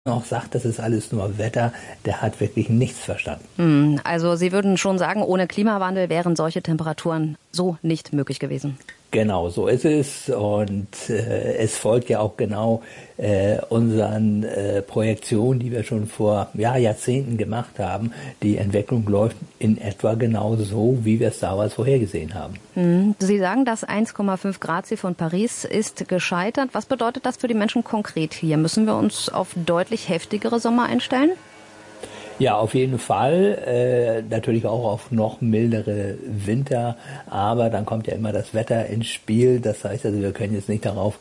noch sagt, das ist alles nur Wetter, der hat wirklich nichts verstanden. Also Sie würden schon sagen, ohne Klimawandel wären solche Temperaturen so nicht möglich gewesen. Genau, so ist es und es folgt ja auch genau unseren Projektionen, die wir schon vor Jahrzehnten gemacht haben. Die Entwicklung läuft in etwa genau so, wie wir es damals vorhergesehen haben. Sie sagen, das 1,5 Grad Ziel von Paris ist gescheitert. Was bedeutet das für die Menschen konkret hier? Müssen wir uns auf deutlich heftigere Sommer einstellen? Ja, auf jeden Fall. Natürlich auch auf noch mildere Winter. Aber dann kommt ja immer das Wetter ins Spiel. Das heißt also, wir können jetzt nicht darauf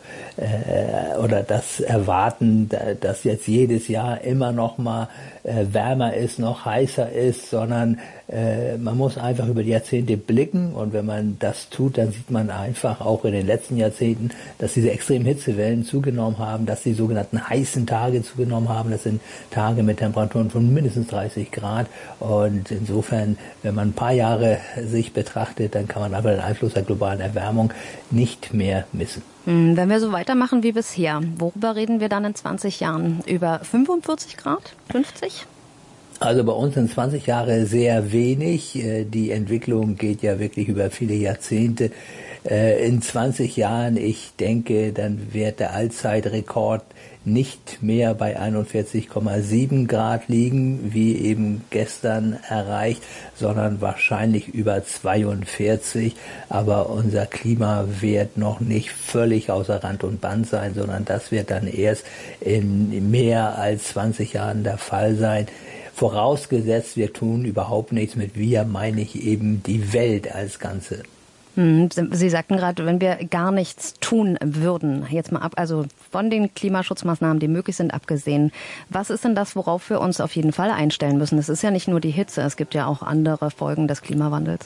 oder das erwarten, dass jetzt jedes Jahr immer noch mal wärmer ist, noch heißer ist, sondern man muss einfach über die Jahrzehnte blicken. Und wenn man das tut, dann sieht man einfach auch in den letzten Jahrzehnten, dass diese extremen Hitzewellen zugenommen haben, dass die sogenannten heißen Tage zugenommen haben. Das sind Tage mit Temperaturen von mindestens 30 Grad. Und insofern, wenn man ein paar Jahre sich betrachtet, dann kann man aber den Einfluss der globalen Erwärmung nicht mehr missen. Wenn wir so weitermachen wie bisher, worüber reden wir dann in 20 Jahren? Über 45 Grad? 50? Also bei uns sind 20 Jahre sehr wenig. Die Entwicklung geht ja wirklich über viele Jahrzehnte. In 20 Jahren, ich denke, dann wird der Allzeitrekord nicht mehr bei 41,7 Grad liegen, wie eben gestern erreicht, sondern wahrscheinlich über 42. Aber unser Klima wird noch nicht völlig außer Rand und Band sein, sondern das wird dann erst in mehr als 20 Jahren der Fall sein. Vorausgesetzt, wir tun überhaupt nichts. Mit wir meine ich eben die Welt als Ganze. Sie sagten gerade, wenn wir gar nichts tun würden, jetzt mal also von den Klimaschutzmaßnahmen, die möglich sind, abgesehen. Was ist denn das, worauf wir uns auf jeden Fall einstellen müssen? Es ist ja nicht nur die Hitze, es gibt ja auch andere Folgen des Klimawandels.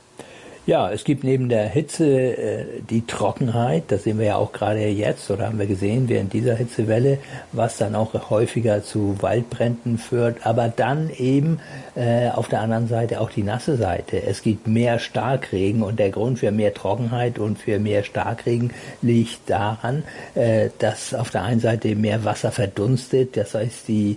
Ja, es gibt neben der Hitze die Trockenheit, das sehen wir ja auch gerade jetzt, oder haben wir gesehen während dieser Hitzewelle, was dann auch häufiger zu Waldbränden führt, aber dann eben auf der anderen Seite auch die nasse Seite. Es gibt mehr Starkregen und der Grund für mehr Trockenheit und für mehr Starkregen liegt daran, dass auf der einen Seite mehr Wasser verdunstet, das heißt die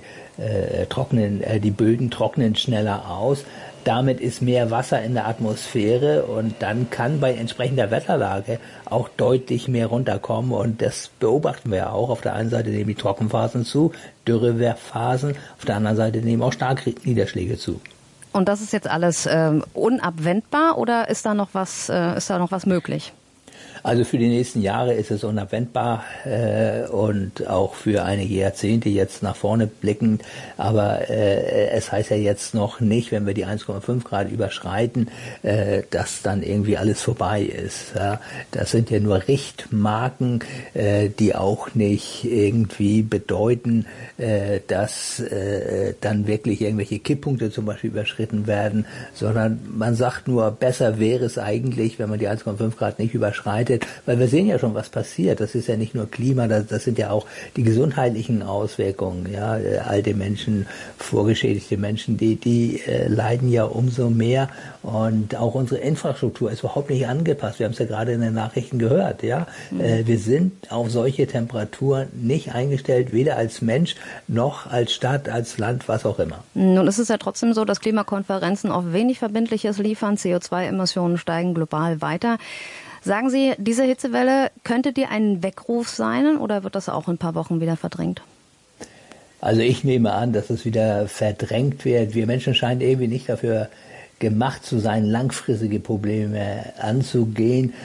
Böden trocknen schneller aus. Damit ist mehr Wasser in der Atmosphäre und dann kann bei entsprechender Wetterlage auch deutlich mehr runterkommen und das beobachten wir ja auch. Auf der einen Seite nehmen die Trockenphasen zu, Dürrephasen, auf der anderen Seite nehmen auch Starkniederschläge zu. Und das ist jetzt alles unabwendbar oder ist da noch was möglich? Also für die nächsten Jahre ist es unabwendbar und auch für einige Jahrzehnte jetzt nach vorne blickend. Aber es heißt ja jetzt noch nicht, wenn wir die 1,5 Grad überschreiten, dass dann irgendwie alles vorbei ist. Ja, das sind ja nur Richtmarken, die auch nicht irgendwie bedeuten, dass dann wirklich irgendwelche Kipppunkte zum Beispiel überschritten werden, sondern man sagt nur, besser wäre es eigentlich, wenn man die 1,5 Grad nicht überschreitet, weil wir sehen ja schon, was passiert. Das ist ja nicht nur Klima, das sind ja auch die gesundheitlichen Auswirkungen. Ja, alte Menschen, vorgeschädigte Menschen, die leiden ja umso mehr und auch unsere Infrastruktur ist überhaupt nicht angepasst. Wir haben es ja gerade in den Nachrichten gehört. Ja, wir sind auf solche Temperaturen nicht eingestellt, weder als Mensch noch als Stadt, als Land, was auch immer. Nun ist es ja trotzdem so, dass Klimakonferenzen oft wenig Verbindliches liefern. CO2-Emissionen steigen global weiter. Sagen Sie, diese Hitzewelle, könnte die ein Weckruf sein oder wird das auch in ein paar Wochen wieder verdrängt? Also ich nehme an, dass es wieder verdrängt wird. Wir Menschen scheinen irgendwie nicht dafür gemacht zu sein, langfristige Probleme anzugehen.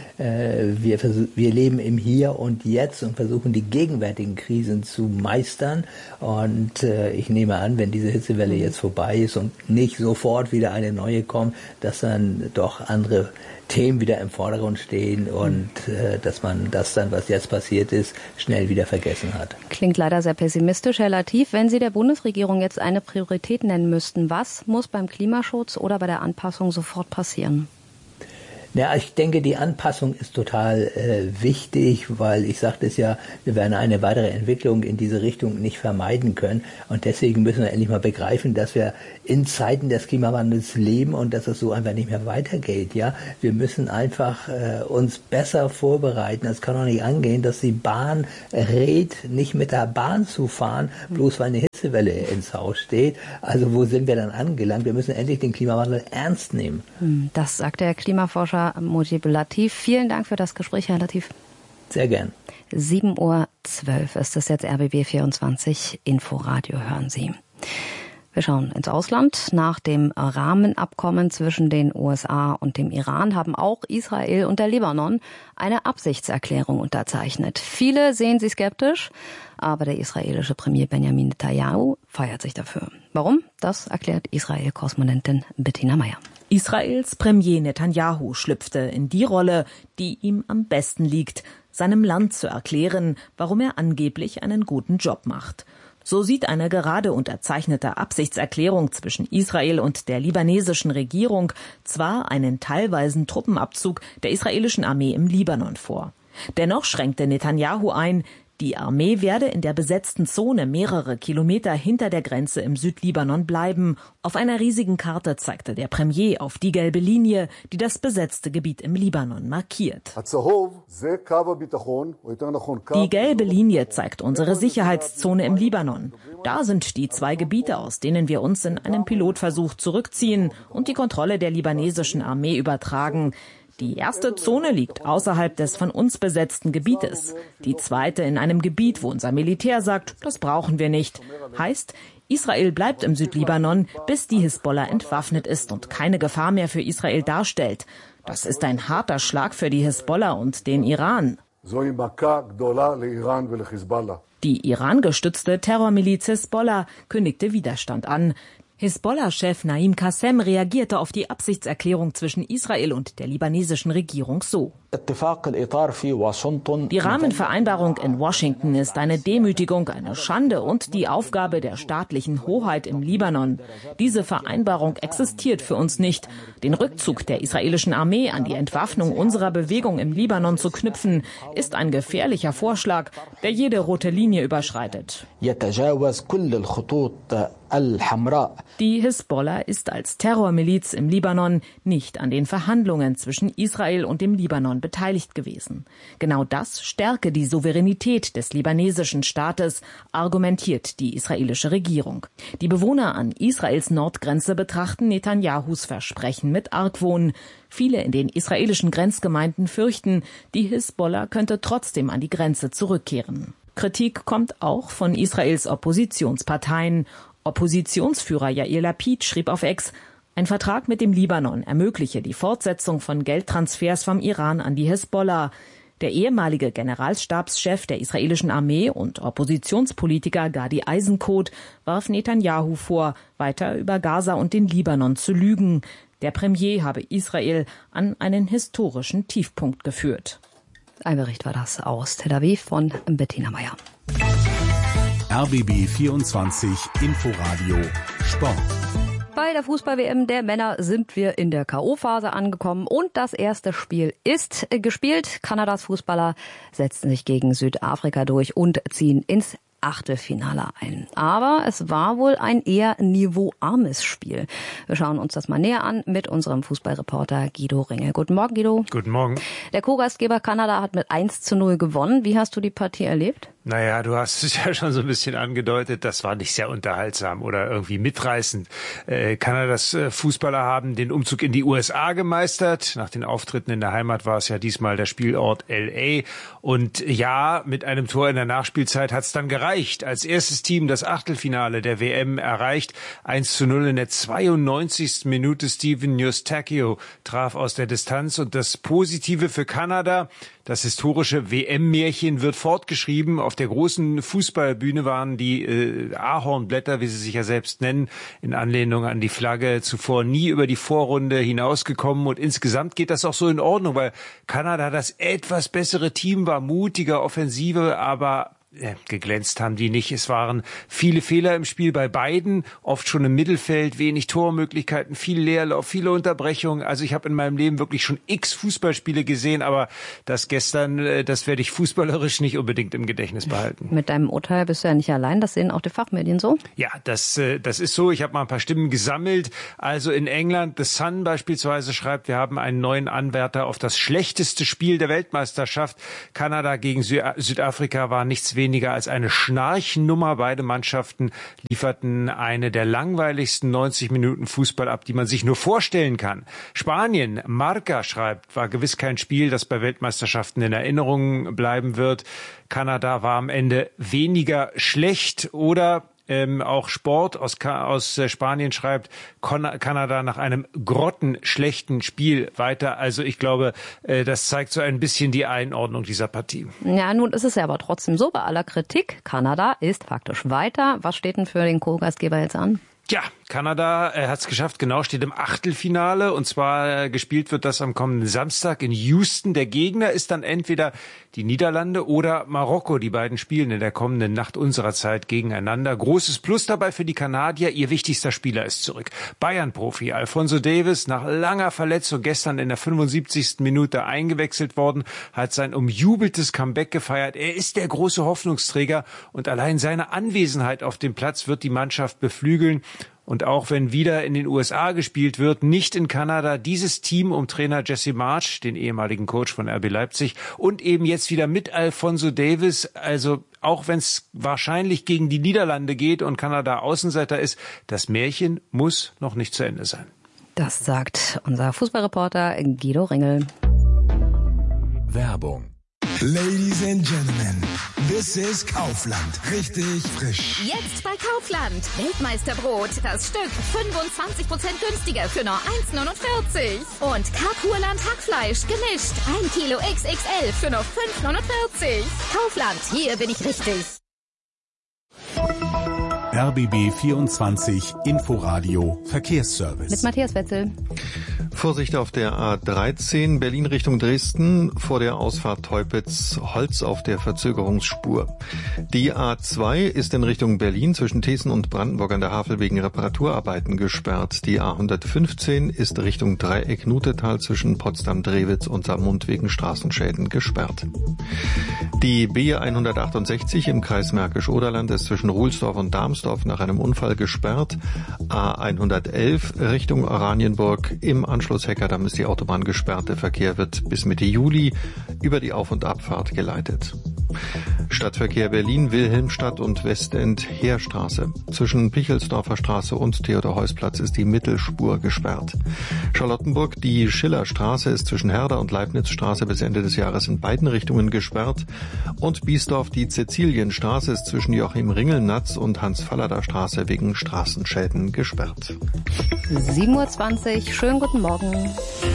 Wir leben im Hier und Jetzt und versuchen, die gegenwärtigen Krisen zu meistern. Und ich nehme an, wenn diese Hitzewelle jetzt vorbei ist und nicht sofort wieder eine neue kommt, dass dann doch andere Themen wieder im Vordergrund stehen und dass man das dann, was jetzt passiert ist, schnell wieder vergessen hat. Klingt leider sehr pessimistisch, Herr Latif. Wenn Sie der Bundesregierung jetzt eine Priorität nennen müssten, was muss beim Klimaschutz oder bei der Anpassung sofort passieren? Ja, ich denke, die Anpassung ist total wichtig, weil ich sagte es ja, wir werden eine weitere Entwicklung in diese Richtung nicht vermeiden können. Und deswegen müssen wir endlich mal begreifen, dass wir in Zeiten des Klimawandels leben und dass es so einfach nicht mehr weitergeht. Ja, wir müssen einfach uns besser vorbereiten. Es kann doch nicht angehen, dass die Bahn rät, nicht mit der Bahn zu fahren, bloß weil eine Hitzewelle ins Haus steht. Also wo sind wir dann angelangt? Wir müssen endlich den Klimawandel ernst nehmen. Das sagt der Klimaforscher Mujib Latif. Vielen Dank für das Gespräch, Herr Latif. Sehr gern. 7:12 Uhr ist es jetzt, RBB 24 Inforadio hören Sie. Wir schauen ins Ausland. Nach dem Rahmenabkommen zwischen den USA und dem Iran haben auch Israel und der Libanon eine Absichtserklärung unterzeichnet. Viele sehen sie skeptisch, aber der israelische Premier Benjamin Netanyahu feiert sich dafür. Warum? Das erklärt Israel-Korrespondentin Bettina Meyer. Israels Premier Netanyahu schlüpfte in die Rolle, die ihm am besten liegt, seinem Land zu erklären, warum er angeblich einen guten Job macht. So sieht eine gerade unterzeichnete Absichtserklärung zwischen Israel und der libanesischen Regierung zwar einen teilweisen Truppenabzug der israelischen Armee im Libanon vor. Dennoch schränkte Netanyahu ein, die Armee werde in der besetzten Zone mehrere Kilometer hinter der Grenze im Südlibanon bleiben. Auf einer riesigen Karte zeigte der Premier auf die gelbe Linie, die das besetzte Gebiet im Libanon markiert. Die gelbe Linie zeigt unsere Sicherheitszone im Libanon. Da sind die 2 Gebiete, aus denen wir uns in einem Pilotversuch zurückziehen und die Kontrolle der libanesischen Armee übertragen. Die erste Zone liegt außerhalb des von uns besetzten Gebietes. Die zweite in einem Gebiet, wo unser Militär sagt, das brauchen wir nicht. Heißt, Israel bleibt im Südlibanon, bis die Hisbollah entwaffnet ist und keine Gefahr mehr für Israel darstellt. Das ist ein harter Schlag für die Hisbollah und den Iran. Die Iran-gestützte Terrormiliz Hisbollah kündigte Widerstand an. Hisbollah-Chef Naim Qassem reagierte auf die Absichtserklärung zwischen Israel und der libanesischen Regierung so. Die Rahmenvereinbarung in Washington ist eine Demütigung, eine Schande und die Aufgabe der staatlichen Hoheit im Libanon. Diese Vereinbarung existiert für uns nicht. Den Rückzug der israelischen Armee an die Entwaffnung unserer Bewegung im Libanon zu knüpfen, ist ein gefährlicher Vorschlag, der jede rote Linie überschreitet. Die Hisbollah ist als Terrormiliz im Libanon nicht an den Verhandlungen zwischen Israel und dem Libanon beteiligt gewesen. Genau das stärke die Souveränität des libanesischen Staates, argumentiert die israelische Regierung. Die Bewohner an Israels Nordgrenze betrachten Netanyahus Versprechen mit Argwohn. Viele in den israelischen Grenzgemeinden fürchten, die Hisbollah könnte trotzdem an die Grenze zurückkehren. Kritik kommt auch von Israels Oppositionsparteien. Oppositionsführer Yair Lapid schrieb auf X, ein Vertrag mit dem Libanon ermögliche die Fortsetzung von Geldtransfers vom Iran an die Hisbollah. Der ehemalige Generalstabschef der israelischen Armee und Oppositionspolitiker Gadi Eisenkot warf Netanyahu vor, weiter über Gaza und den Libanon zu lügen. Der Premier habe Israel an einen historischen Tiefpunkt geführt. Ein Bericht war das aus Tel Aviv von Bettina Meyer. RBB 24 Inforadio Sport. Bei der Fußball-WM der Männer sind wir in der K.O.-Phase angekommen und das erste Spiel ist gespielt. Kanadas Fußballer setzten sich gegen Südafrika durch und ziehen ins Achtelfinale ein. Aber es war wohl ein eher niveauarmes Spiel. Wir schauen uns das mal näher an mit unserem Fußballreporter Guido Ringel. Guten Morgen, Guido. Guten Morgen. Der Co-Gastgeber Kanada hat mit 1:0 gewonnen. Wie hast du die Partie erlebt? Naja, du hast es ja schon so ein bisschen angedeutet, das war nicht sehr unterhaltsam oder irgendwie mitreißend. Kanadas Fußballer haben den Umzug in die USA gemeistert. Nach den Auftritten in der Heimat war es ja diesmal der Spielort L.A. Und ja, mit einem Tor in der Nachspielzeit hat es dann gereicht. Als erstes Team das Achtelfinale der WM erreicht. 1:0 in der 92. Minute. Steven Eustáquio traf aus der Distanz. Und das Positive für Kanada, das historische WM-Märchen wird fortgeschrieben. Auf der großen Fußballbühne waren die Ahornblätter, wie sie sich ja selbst nennen, in Anlehnung an die Flagge, zuvor nie über die Vorrunde hinausgekommen. Und insgesamt geht das auch so in Ordnung, weil Kanada das etwas bessere Team war, mutiger, offensive, aber geglänzt haben die nicht. Es waren viele Fehler im Spiel bei beiden, oft schon im Mittelfeld, wenig Tormöglichkeiten, viel Leerlauf, viele Unterbrechungen. Also ich habe in meinem Leben wirklich schon x Fußballspiele gesehen, aber das gestern, das werde ich fußballerisch nicht unbedingt im Gedächtnis behalten. Mit deinem Urteil bist du ja nicht allein, das sehen auch die Fachmedien so? Ja, das ist so. Ich habe mal ein paar Stimmen gesammelt. Also in England, The Sun beispielsweise schreibt, wir haben einen neuen Anwärter auf das schlechteste Spiel der Weltmeisterschaft. Kanada gegen Südafrika war nichts weniger als eine Schnarchnummer. Beide Mannschaften lieferten eine der langweiligsten 90 Minuten Fußball ab, die man sich nur vorstellen kann. Spanien, Marca schreibt, war gewiss kein Spiel, das bei Weltmeisterschaften in Erinnerung bleiben wird. Kanada war am Ende weniger schlecht. Oder auch Sport aus Spanien schreibt, Kanada nach einem grottenschlechten Spiel weiter. Also ich glaube, das zeigt so ein bisschen die Einordnung dieser Partie. Ja, nun ist es ja aber trotzdem so, bei aller Kritik, Kanada ist faktisch weiter. Was steht denn für den Co-Gastgeber jetzt an? Ja, Kanada hat es geschafft, genau, steht im Achtelfinale, und zwar gespielt wird das am kommenden Samstag in Houston. Der Gegner ist dann entweder die Niederlande oder Marokko. Die beiden spielen in der kommenden Nacht unserer Zeit gegeneinander. Großes Plus dabei für die Kanadier, ihr wichtigster Spieler ist zurück. Bayern-Profi Alphonso Davies, nach langer Verletzung gestern in der 75. Minute eingewechselt worden, hat sein umjubeltes Comeback gefeiert. Er ist der große Hoffnungsträger und allein seine Anwesenheit auf dem Platz wird die Mannschaft beflügeln. Und auch wenn wieder in den USA gespielt wird, nicht in Kanada, dieses Team um Trainer Jesse Marsch, den ehemaligen Coach von RB Leipzig, und eben jetzt wieder mit Alphonso Davies, also auch wenn es wahrscheinlich gegen die Niederlande geht und Kanada Außenseiter ist, das Märchen muss noch nicht zu Ende sein. Das sagt unser Fußballreporter Guido Ringel. Werbung. Ladies and Gentlemen, this is Kaufland. Richtig frisch. Jetzt bei Kaufland. Weltmeisterbrot. Das Stück 25% günstiger für nur 1,49. Und Karpurland Hackfleisch gemischt. 1 Kilo XXL für nur 5,49. Kaufland, hier bin ich richtig. RBB 24 Inforadio Verkehrsservice. Mit Matthias Wetzel. Vorsicht auf der A13 Berlin Richtung Dresden vor der Ausfahrt Teupitz-Holz auf der Verzögerungsspur. Die A2 ist in Richtung Berlin zwischen Thesen und Brandenburg an der Havel wegen Reparaturarbeiten gesperrt. Die A115 ist Richtung Dreieck Nutetal zwischen Potsdam-Drewitz und Saarmund wegen Straßenschäden gesperrt. Die B168 im Kreis Märkisch-Oderland ist zwischen Ruhlsdorf und Darmsdorf nach einem Unfall gesperrt. A111 Richtung Oranienburg im Anschluss Heckerdamm ist die Autobahn gesperrt. Der Verkehr wird bis Mitte Juli über die Auf- und Abfahrt geleitet. Stadtverkehr Berlin, Wilhelmstadt und Westend Heerstraße. Zwischen Pichelsdorfer Straße und Theodor-Heuss-Platz ist die Mittelspur gesperrt. Charlottenburg, die Schillerstraße ist zwischen Herder und Leibnizstraße bis Ende des Jahres in beiden Richtungen gesperrt. Und Biesdorf, die Cäcilienstraße ist zwischen Joachim-Ringelnatz und Hans-Fallada-Straße wegen Straßenschäden gesperrt. 7:20 Uhr, schönen guten Morgen.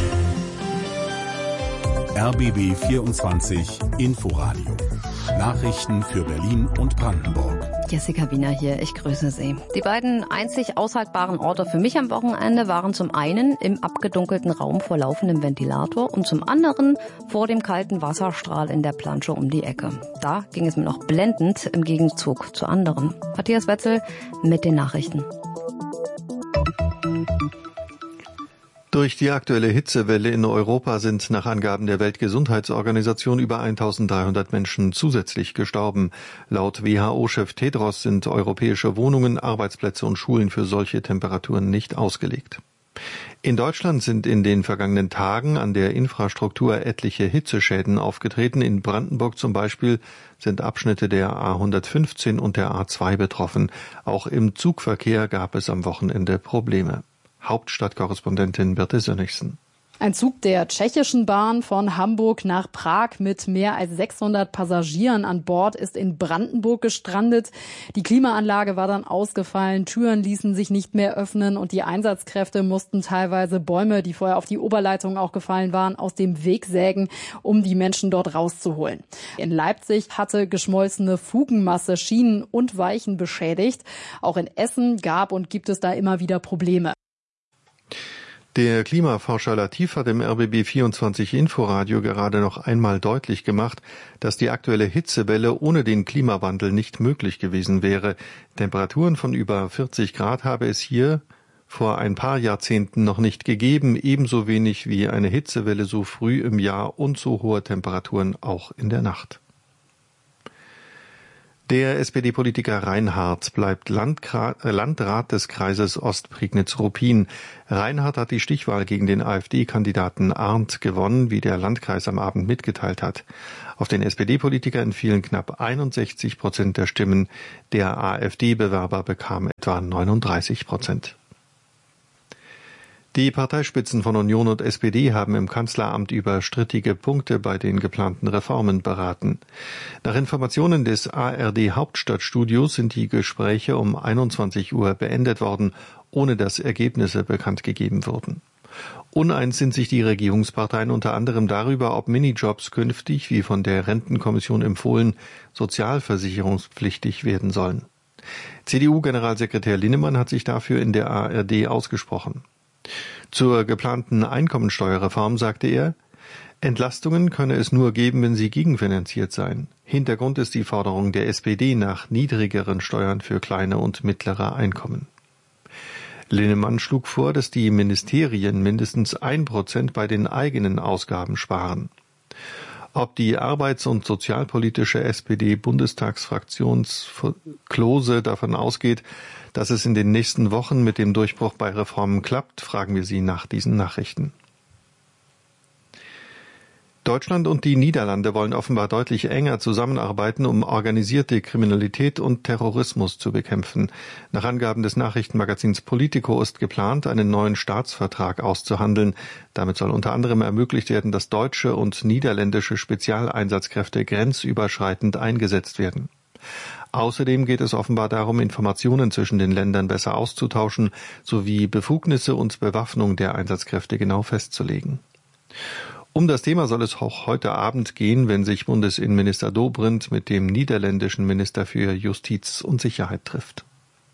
RBB 24 Inforadio. Nachrichten für Berlin und Brandenburg. Jessica Wiener hier, ich grüße Sie. Die beiden einzig aushaltbaren Orte für mich am Wochenende waren zum einen im abgedunkelten Raum vor laufendem Ventilator und zum anderen vor dem kalten Wasserstrahl in der Plansche um die Ecke. Da ging es mir noch blendend im Gegenzug zu anderen. Matthias Wetzel mit den Nachrichten. Durch die aktuelle Hitzewelle in Europa sind nach Angaben der Weltgesundheitsorganisation über 1300 Menschen zusätzlich gestorben. Laut WHO-Chef Tedros sind europäische Wohnungen, Arbeitsplätze und Schulen für solche Temperaturen nicht ausgelegt. In Deutschland sind in den vergangenen Tagen an der Infrastruktur etliche Hitzeschäden aufgetreten. In Brandenburg zum Beispiel sind Abschnitte der A115 und der A2 betroffen. Auch im Zugverkehr gab es am Wochenende Probleme. Hauptstadtkorrespondentin Birte Sönnigsen. Ein Zug der tschechischen Bahn von Hamburg nach Prag mit mehr als 600 Passagieren an Bord ist in Brandenburg gestrandet. Die Klimaanlage war dann ausgefallen, Türen ließen sich nicht mehr öffnen und die Einsatzkräfte mussten teilweise Bäume, die vorher auf die Oberleitung auch gefallen waren, aus dem Weg sägen, um die Menschen dort rauszuholen. In Leipzig hatte geschmolzene Fugenmasse Schienen und Weichen beschädigt. Auch in Essen gab und gibt es da immer wieder Probleme. Der Klimaforscher Latif hat im RBB 24 Inforadio gerade noch einmal deutlich gemacht, dass die aktuelle Hitzewelle ohne den Klimawandel nicht möglich gewesen wäre. Temperaturen von über 40 Grad habe es hier vor ein paar Jahrzehnten noch nicht gegeben, ebenso wenig wie eine Hitzewelle so früh im Jahr und so hohe Temperaturen auch in der Nacht. Der SPD-Politiker Reinhardt bleibt Landrat des Kreises Ostprignitz-Ruppin. Reinhardt hat die Stichwahl gegen den AfD-Kandidaten Arndt gewonnen, wie der Landkreis am Abend mitgeteilt hat. Auf den SPD-Politiker entfielen knapp 61% der Stimmen. Der AfD-Bewerber bekam etwa 39%. Die Parteispitzen von Union und SPD haben im Kanzleramt über strittige Punkte bei den geplanten Reformen beraten. Nach Informationen des ARD Hauptstadtstudios sind die Gespräche um 21 Uhr beendet worden, ohne dass Ergebnisse bekannt gegeben wurden. Uneins sind sich die Regierungsparteien unter anderem darüber, ob Minijobs künftig, wie von der Rentenkommission empfohlen, sozialversicherungspflichtig werden sollen. CDU-Generalsekretär Linnemann hat sich dafür in der ARD ausgesprochen. Zur geplanten Einkommensteuerreform sagte er, Entlastungen könne es nur geben, wenn sie gegenfinanziert seien. Hintergrund ist die Forderung der SPD nach niedrigeren Steuern für kleine und mittlere Einkommen. Linnemann schlug vor, dass die Ministerien mindestens 1% bei den eigenen Ausgaben sparen. Ob die arbeits- und sozialpolitische SPD-Bundestagsfraktion Klose davon ausgeht, dass es in den nächsten Wochen mit dem Durchbruch bei Reformen klappt, fragen wir sie nach diesen Nachrichten. Deutschland und die Niederlande wollen offenbar deutlich enger zusammenarbeiten, um organisierte Kriminalität und Terrorismus zu bekämpfen. Nach Angaben des Nachrichtenmagazins Politico ist geplant, einen neuen Staatsvertrag auszuhandeln. Damit soll unter anderem ermöglicht werden, dass deutsche und niederländische Spezialeinsatzkräfte grenzüberschreitend eingesetzt werden. Außerdem geht es offenbar darum, Informationen zwischen den Ländern besser auszutauschen, sowie Befugnisse und Bewaffnung der Einsatzkräfte genau festzulegen. Um das Thema soll es auch heute Abend gehen, wenn sich Bundesinnenminister Dobrindt mit dem niederländischen Minister für Justiz und Sicherheit trifft.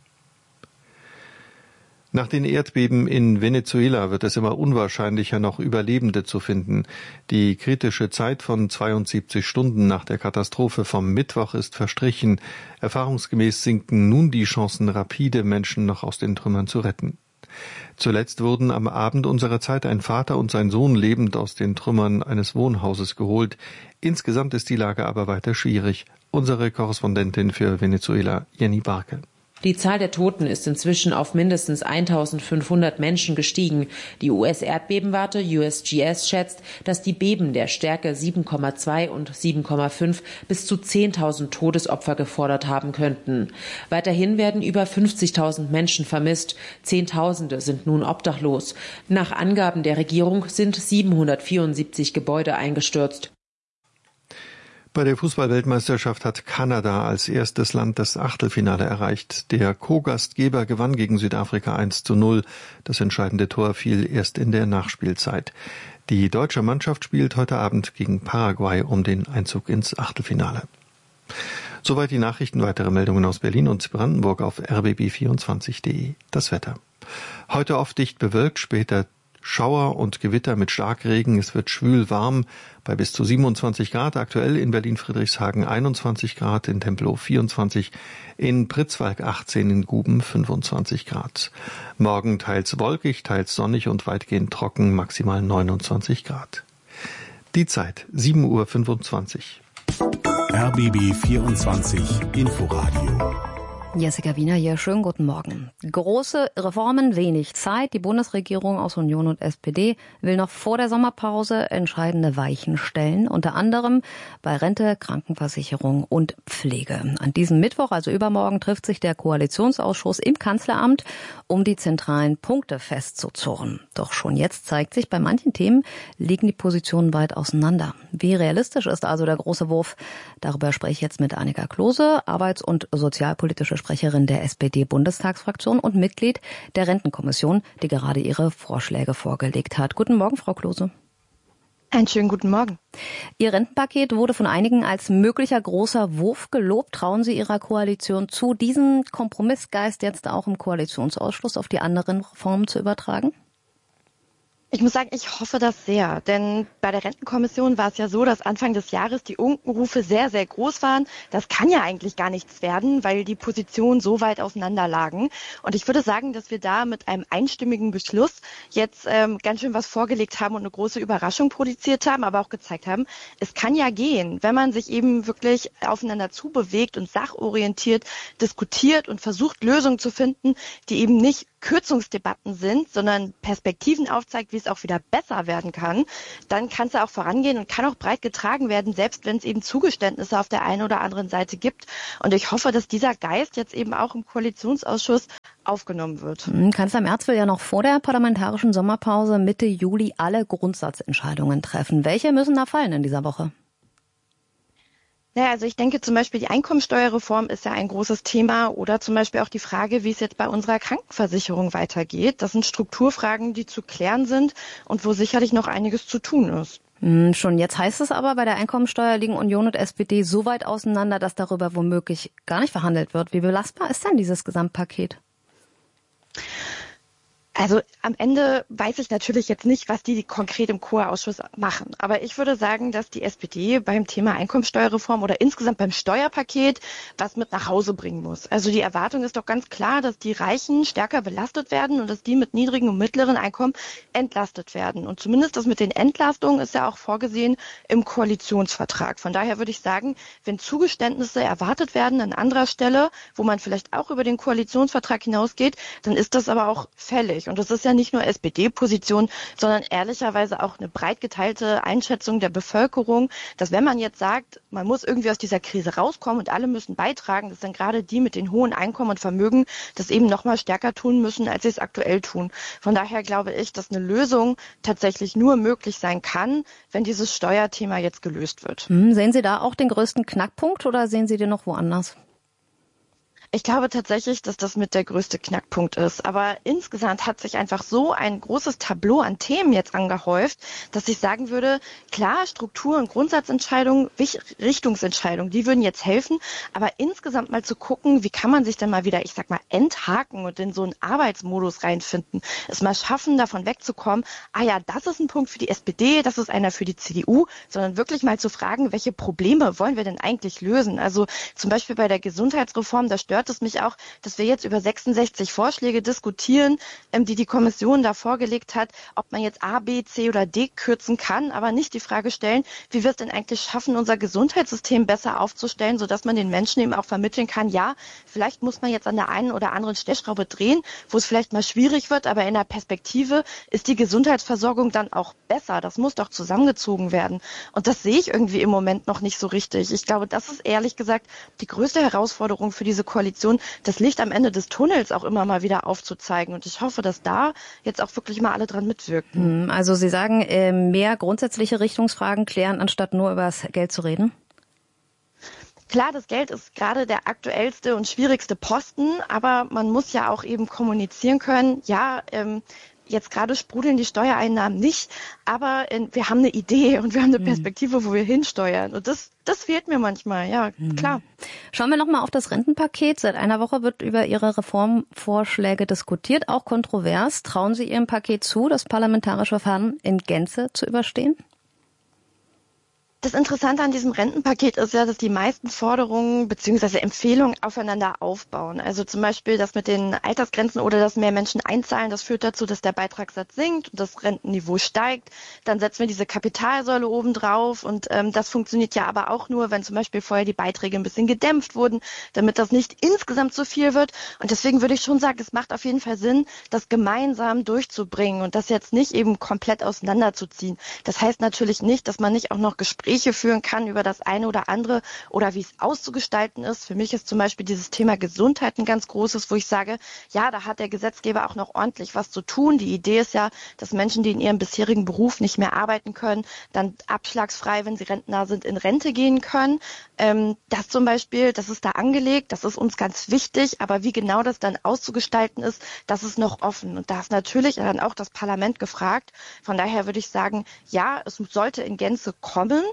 Nach den Erdbeben in Venezuela wird es immer unwahrscheinlicher, noch Überlebende zu finden. Die kritische Zeit von 72 Stunden nach der Katastrophe vom Mittwoch ist verstrichen. Erfahrungsgemäß sinken nun die Chancen rapide, Menschen noch aus den Trümmern zu retten. Zuletzt wurden am Abend unserer Zeit ein Vater und sein Sohn lebend aus den Trümmern eines Wohnhauses geholt. Insgesamt ist die Lage aber weiter schwierig. Unsere Korrespondentin für Venezuela, Jenny Barke. Die Zahl der Toten ist inzwischen auf mindestens 1.500 Menschen gestiegen. Die US-Erdbebenwarte USGS schätzt, dass die Beben der Stärke 7,2 und 7,5 bis zu 10.000 Todesopfer gefordert haben könnten. Weiterhin werden über 50.000 Menschen vermisst. Zehntausende sind nun obdachlos. Nach Angaben der Regierung sind 774 Gebäude eingestürzt. Bei der Fußball-Weltmeisterschaft hat Kanada als erstes Land das Achtelfinale erreicht. Der Co-Gastgeber gewann gegen Südafrika 1:0. Das entscheidende Tor fiel erst in der Nachspielzeit. Die deutsche Mannschaft spielt heute Abend gegen Paraguay um den Einzug ins Achtelfinale. Soweit die Nachrichten. Weitere Meldungen aus Berlin und Brandenburg auf rbb24.de. Das Wetter. Heute oft dicht bewölkt, später Schauer und Gewitter mit Starkregen. Es wird schwül warm bei bis zu 27 Grad. Aktuell in Berlin-Friedrichshagen 21 Grad, in Tempelhof 24, in Pritzwalk 18, in Guben 25 Grad. Morgen teils wolkig, teils sonnig und weitgehend trocken, maximal 29 Grad. Die Zeit 7:25 Uhr. RBB 24 Inforadio. Jessica Wiener hier, schönen guten Morgen. Große Reformen, wenig Zeit. Die Bundesregierung aus Union und SPD will noch vor der Sommerpause entscheidende Weichen stellen, unter anderem bei Rente, Krankenversicherung und Pflege. An diesem Mittwoch, also übermorgen, trifft sich der Koalitionsausschuss im Kanzleramt, um die zentralen Punkte festzuzurren. Doch schon jetzt zeigt sich, bei manchen Themen liegen die Positionen weit auseinander. Wie realistisch ist also der große Wurf? Darüber spreche ich jetzt mit Annika Klose, Arbeits- und Sozialpolitische Sprecherin der SPD-Bundestagsfraktion und Mitglied der Rentenkommission, die gerade ihre Vorschläge vorgelegt hat. Guten Morgen, Frau Klose. Einen schönen guten Morgen. Ihr Rentenpaket wurde von einigen als möglicher großer Wurf gelobt. Trauen Sie Ihrer Koalition zu, diesen Kompromissgeist jetzt auch im Koalitionsausschuss auf die anderen Reformen zu übertragen? Ich muss sagen, ich hoffe das sehr, denn bei der Rentenkommission war es ja so, dass Anfang des Jahres die Unkenrufe sehr, sehr groß waren. Das kann ja eigentlich gar nichts werden, weil die Positionen so weit auseinander lagen. Und ich würde sagen, dass wir da mit einem einstimmigen Beschluss jetzt ganz schön was vorgelegt haben und eine große Überraschung produziert haben, aber auch gezeigt haben, es kann ja gehen, wenn man sich eben wirklich aufeinander zubewegt und sachorientiert diskutiert und versucht, Lösungen zu finden, die eben nicht Kürzungsdebatten sind, sondern Perspektiven aufzeigt, wie es auch wieder besser werden kann, dann kann es ja auch vorangehen und kann auch breit getragen werden, selbst wenn es eben Zugeständnisse auf der einen oder anderen Seite gibt. Und ich hoffe, dass dieser Geist jetzt eben auch im Koalitionsausschuss aufgenommen wird. Kanzler Merz will ja noch vor der parlamentarischen Sommerpause Mitte Juli alle Grundsatzentscheidungen treffen. Welche müssen da fallen in dieser Woche? Naja, also ich denke zum Beispiel, die Einkommensteuerreform ist ja ein großes Thema oder zum Beispiel auch die Frage, wie es jetzt bei unserer Krankenversicherung weitergeht. Das sind Strukturfragen, die zu klären sind und wo sicherlich noch einiges zu tun ist. Schon jetzt heißt es aber, bei der Einkommensteuer liegen Union und SPD so weit auseinander, dass darüber womöglich gar nicht verhandelt wird. Wie belastbar ist denn dieses Gesamtpaket? Also am Ende weiß ich natürlich jetzt nicht, was die konkret im COA-Ausschuss machen. Aber ich würde sagen, dass die SPD beim Thema Einkommensteuerreform oder insgesamt beim Steuerpaket was mit nach Hause bringen muss. Also die Erwartung ist doch ganz klar, dass die Reichen stärker belastet werden und dass die mit niedrigen und mittleren Einkommen entlastet werden. Und zumindest das mit den Entlastungen ist ja auch vorgesehen im Koalitionsvertrag. Von daher würde ich sagen, wenn Zugeständnisse erwartet werden an anderer Stelle, wo man vielleicht auch über den Koalitionsvertrag hinausgeht, dann ist das aber auch fällig. Und das ist ja nicht nur SPD-Position, sondern ehrlicherweise auch eine breit geteilte Einschätzung der Bevölkerung, dass wenn man jetzt sagt, man muss irgendwie aus dieser Krise rauskommen und alle müssen beitragen, dass dann gerade die mit den hohen Einkommen und Vermögen das eben noch mal stärker tun müssen, als sie es aktuell tun. Von daher glaube ich, dass eine Lösung tatsächlich nur möglich sein kann, wenn dieses Steuerthema jetzt gelöst wird. Sehen Sie da auch den größten Knackpunkt oder sehen Sie den noch woanders? Ich glaube tatsächlich, dass das mit der größte Knackpunkt ist. Aber insgesamt hat sich einfach so ein großes Tableau an Themen jetzt angehäuft, dass ich sagen würde, klar, Struktur- und Grundsatzentscheidungen, Richtungsentscheidungen, die würden jetzt helfen. Aber insgesamt mal zu gucken, wie kann man sich denn mal wieder, ich sag mal, enthaken und in so einen Arbeitsmodus reinfinden. Es mal schaffen, davon wegzukommen, das ist ein Punkt für die SPD, das ist einer für die CDU, sondern wirklich mal zu fragen, welche Probleme wollen wir denn eigentlich lösen? Also zum Beispiel bei der Gesundheitsreform, da stört es mich auch, dass wir jetzt über 66 Vorschläge diskutieren, die Kommission da vorgelegt hat, ob man jetzt A, B, C oder D kürzen kann, aber nicht die Frage stellen, wie wir es denn eigentlich schaffen, unser Gesundheitssystem besser aufzustellen, sodass man den Menschen eben auch vermitteln kann, ja, vielleicht muss man jetzt an der einen oder anderen Stellschraube drehen, wo es vielleicht mal schwierig wird, aber in der Perspektive ist die Gesundheitsversorgung dann auch besser. Das muss doch zusammengezogen werden. Und das sehe ich irgendwie im Moment noch nicht so richtig. Ich glaube, das ist ehrlich gesagt die größte Herausforderung für diese Koalition, das Licht am Ende des Tunnels auch immer mal wieder aufzuzeigen. Und ich hoffe, dass da jetzt auch wirklich mal alle dran mitwirken. Also Sie sagen, mehr grundsätzliche Richtungsfragen klären, anstatt nur über das Geld zu reden? Klar, das Geld ist gerade der aktuellste und schwierigste Posten, aber man muss ja auch eben kommunizieren können, jetzt gerade sprudeln die Steuereinnahmen nicht, aber wir haben eine Idee und wir haben eine Perspektive, wo wir hinsteuern. Und das fehlt mir manchmal, ja, klar. Schauen wir nochmal auf das Rentenpaket. Seit einer Woche wird über Ihre Reformvorschläge diskutiert, auch kontrovers. Trauen Sie Ihrem Paket zu, das parlamentarische Verfahren in Gänze zu überstehen? Das Interessante an diesem Rentenpaket ist ja, dass die meisten Forderungen bzw. Empfehlungen aufeinander aufbauen. Also zum Beispiel das mit den Altersgrenzen oder dass mehr Menschen einzahlen, das führt dazu, dass der Beitragssatz sinkt und das Rentenniveau steigt. Dann setzen wir diese Kapitalsäule oben drauf und das funktioniert ja aber auch nur, wenn zum Beispiel vorher die Beiträge ein bisschen gedämpft wurden, damit das nicht insgesamt zu viel wird. Und deswegen würde ich schon sagen, es macht auf jeden Fall Sinn, das gemeinsam durchzubringen und das jetzt nicht eben komplett auseinanderzuziehen. Das heißt natürlich nicht, dass man nicht auch noch Gespräche führen kann über das eine oder andere oder wie es auszugestalten ist. Für mich ist zum Beispiel dieses Thema Gesundheit ein ganz großes, wo ich sage, ja, da hat der Gesetzgeber auch noch ordentlich was zu tun. Die Idee ist ja, dass Menschen, die in ihrem bisherigen Beruf nicht mehr arbeiten können, dann abschlagsfrei, wenn sie rentnah sind, in Rente gehen können. Das zum Beispiel, das ist da angelegt, das ist uns ganz wichtig, aber wie genau das dann auszugestalten ist, das ist noch offen. Und da ist natürlich dann auch das Parlament gefragt. Von daher würde ich sagen, ja, es sollte in Gänze kommen.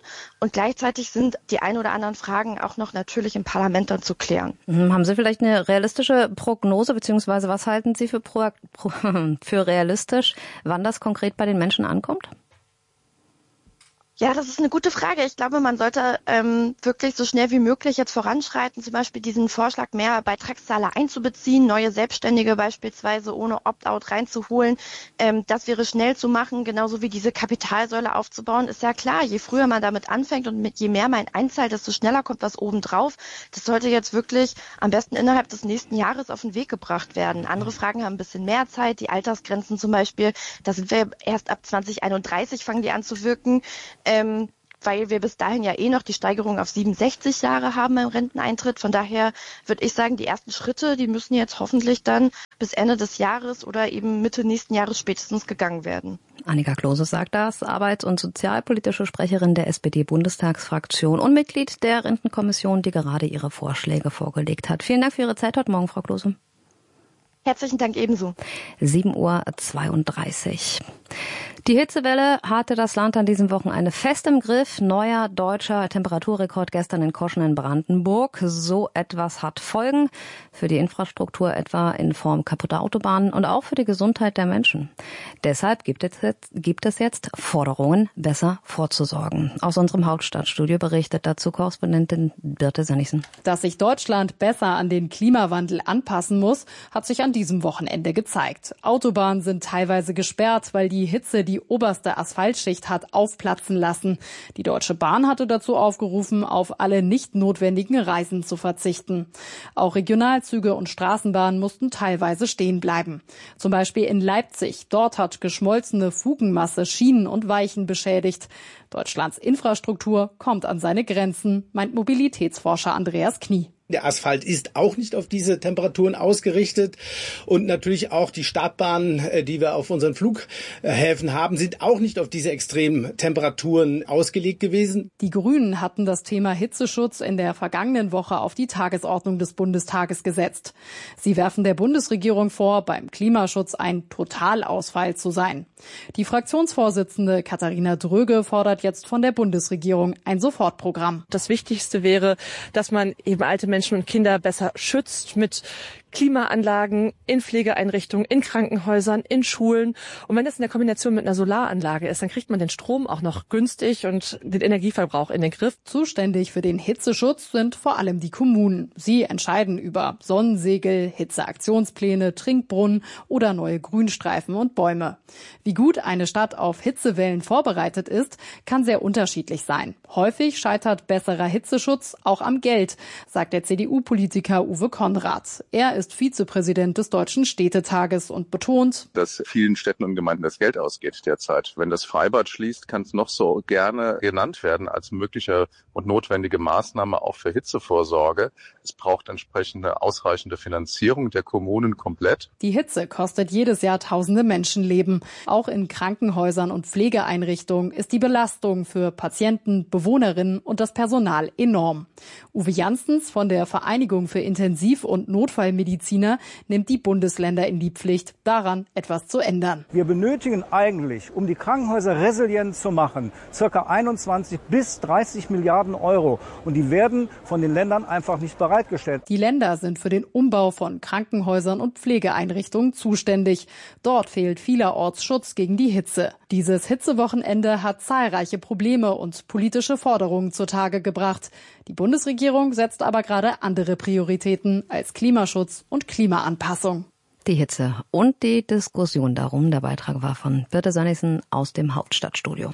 Und gleichzeitig sind die ein oder anderen Fragen auch noch natürlich im Parlament dann zu klären. Haben Sie vielleicht eine realistische Prognose, beziehungsweise was halten Sie für realistisch, wann das konkret bei den Menschen ankommt? Ja, das ist eine gute Frage. Ich glaube, man sollte wirklich so schnell wie möglich jetzt voranschreiten, zum Beispiel diesen Vorschlag, mehr Beitragszahler einzubeziehen, neue Selbstständige beispielsweise ohne Opt-out reinzuholen. Das wäre schnell zu machen, genauso wie diese Kapitalsäule aufzubauen. Ist ja klar, je früher man damit anfängt und je mehr man einzahlt, desto schneller kommt was obendrauf. Das sollte jetzt wirklich am besten innerhalb des nächsten Jahres auf den Weg gebracht werden. Andere Fragen haben ein bisschen mehr Zeit, die Altersgrenzen zum Beispiel, da sind wir erst ab 2031 fangen die an zu wirken. Weil wir bis dahin ja noch die Steigerung auf 67 Jahre haben beim Renteneintritt. Von daher würde ich sagen, die ersten Schritte, die müssen jetzt hoffentlich dann bis Ende des Jahres oder eben Mitte nächsten Jahres spätestens gegangen werden. Annika Klose sagt das, arbeits- und sozialpolitische Sprecherin der SPD-Bundestagsfraktion und Mitglied der Rentenkommission, die gerade ihre Vorschläge vorgelegt hat. Vielen Dank für Ihre Zeit heute Morgen, Frau Klose. Herzlichen Dank ebenso. 7:32 Uhr. Die Hitzewelle hatte das Land an diesem Wochenende fest im Griff. Neuer deutscher Temperaturrekord gestern in Koschen in Brandenburg. So etwas hat Folgen für die Infrastruktur, etwa in Form kaputter Autobahnen und auch für die Gesundheit der Menschen. Deshalb gibt es jetzt Forderungen, besser vorzusorgen. Aus unserem Hauptstadtstudio berichtet dazu Korrespondentin Birte Sönnigsen. Dass sich Deutschland besser an den Klimawandel anpassen muss, hat sich an diesem Wochenende gezeigt. Autobahnen sind teilweise gesperrt, weil die Hitze die oberste Asphaltschicht hat aufplatzen lassen. Die Deutsche Bahn hatte dazu aufgerufen, auf alle nicht notwendigen Reisen zu verzichten. Auch Regionalzüge und Straßenbahnen mussten teilweise stehen bleiben. Zum Beispiel in Leipzig. Dort hat geschmolzene Fugenmasse Schienen und Weichen beschädigt. Deutschlands Infrastruktur kommt an seine Grenzen, meint Mobilitätsforscher Andreas Knie. Der Asphalt ist auch nicht auf diese Temperaturen ausgerichtet und natürlich auch die Startbahnen, die wir auf unseren Flughäfen haben, sind auch nicht auf diese extremen Temperaturen ausgelegt gewesen. Die Grünen hatten das Thema Hitzeschutz in der vergangenen Woche auf die Tagesordnung des Bundestages gesetzt. Sie werfen der Bundesregierung vor, beim Klimaschutz ein Totalausfall zu sein. Die Fraktionsvorsitzende Katharina Dröge fordert jetzt von der Bundesregierung ein Sofortprogramm. Das Wichtigste wäre, dass man eben alte Menschen und Kinder besser schützt mit Klimaanlagen in Pflegeeinrichtungen, in Krankenhäusern, in Schulen. Und wenn das in der Kombination mit einer Solaranlage ist, dann kriegt man den Strom auch noch günstig und den Energieverbrauch in den Griff. Zuständig für den Hitzeschutz sind vor allem die Kommunen. Sie entscheiden über Sonnensegel, Hitzeaktionspläne, Trinkbrunnen oder neue Grünstreifen und Bäume. Wie gut eine Stadt auf Hitzewellen vorbereitet ist, kann sehr unterschiedlich sein. Häufig scheitert besserer Hitzeschutz auch am Geld, sagt der CDU-Politiker Uwe Konrad. Er ist Vizepräsident des Deutschen Städtetages und betont, dass vielen Städten und Gemeinden das Geld ausgeht derzeit. Wenn das Freibad schließt, kann es noch so gerne genannt werden als mögliche und notwendige Maßnahme auch für Hitzevorsorge. Es braucht entsprechende ausreichende Finanzierung der Kommunen komplett. Die Hitze kostet jedes Jahr tausende Menschenleben. Auch in Krankenhäusern und Pflegeeinrichtungen ist die Belastung für Patienten, Bewohnerinnen und das Personal enorm. Uwe Janssens von der Vereinigung für Intensiv- und Notfallmediziner nimmt die Bundesländer in die Pflicht, daran etwas zu ändern. Wir benötigen eigentlich, um die Krankenhäuser resilient zu machen, ca. 21 bis 30 Milliarden Euro. Und die werden von den Ländern einfach nicht bereitgestellt. Die Länder sind für den Umbau von Krankenhäusern und Pflegeeinrichtungen zuständig. Dort fehlt vielerorts Schutz gegen die Hitze. Dieses Hitzewochenende hat zahlreiche Probleme und politische Forderungen zutage gebracht. Die Bundesregierung setzt aber gerade andere Prioritäten als Klimaschutz und Klimaanpassung. Die Hitze und die Diskussion darum. Der Beitrag war von Birte Sönnigsen aus dem Hauptstadtstudio.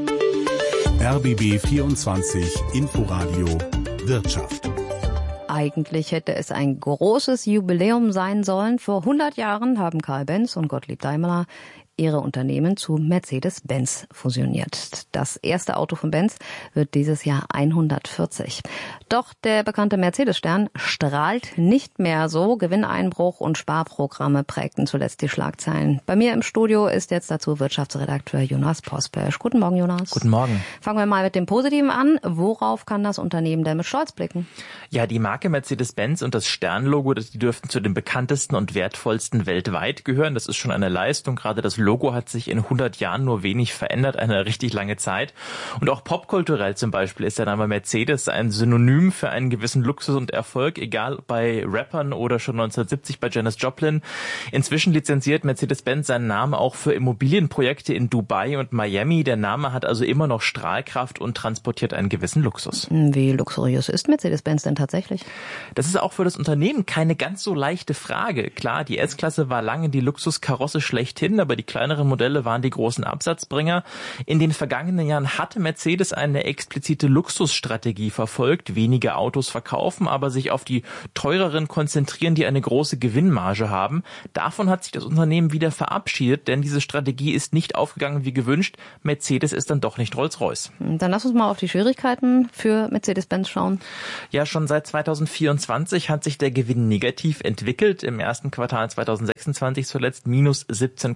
RBB 24 Inforadio Wirtschaft. Eigentlich hätte es ein großes Jubiläum sein sollen. Vor 100 Jahren haben Karl Benz und Gottlieb Daimler ihre Unternehmen zu Mercedes-Benz fusioniert. Das erste Auto von Benz wird dieses Jahr 140. Doch der bekannte Mercedes-Stern strahlt nicht mehr so. Gewinneinbruch und Sparprogramme prägten zuletzt die Schlagzeilen. Bei mir im Studio ist jetzt dazu Wirtschaftsredakteur Jonas Pospesch. Guten Morgen, Jonas. Guten Morgen. Fangen wir mal mit dem Positiven an. Worauf kann das Unternehmen denn mit Stolz blicken? Ja, die Marke Mercedes-Benz und das Sternlogo, die dürften zu den bekanntesten und wertvollsten weltweit gehören. Das ist schon eine Leistung. Gerade das Logo hat sich in 100 Jahren nur wenig verändert, eine richtig lange Zeit. Und auch popkulturell zum Beispiel ist der Name Mercedes ein Synonym für einen gewissen Luxus und Erfolg, egal bei Rappern oder schon 1970 bei Janis Joplin. Inzwischen lizenziert Mercedes-Benz seinen Namen auch für Immobilienprojekte in Dubai und Miami. Der Name hat also immer noch Strahlkraft und transportiert einen gewissen Luxus. Wie luxuriös ist Mercedes-Benz denn tatsächlich? Das ist auch für das Unternehmen keine ganz so leichte Frage. Klar, die S-Klasse war lange die Luxuskarosse schlechthin, aber die kleineren Modelle waren die großen Absatzbringer. In den vergangenen Jahren hatte Mercedes eine explizite Luxusstrategie verfolgt, wenige Autos verkaufen, aber sich auf die teureren konzentrieren, die eine große Gewinnmarge haben. Davon hat sich das Unternehmen wieder verabschiedet, denn diese Strategie ist nicht aufgegangen wie gewünscht. Mercedes ist dann doch nicht Rolls-Royce. Dann lass uns mal auf die Schwierigkeiten für Mercedes-Benz schauen. Ja, schon seit 2024 hat sich der Gewinn negativ entwickelt. Im ersten Quartal 2026 zuletzt minus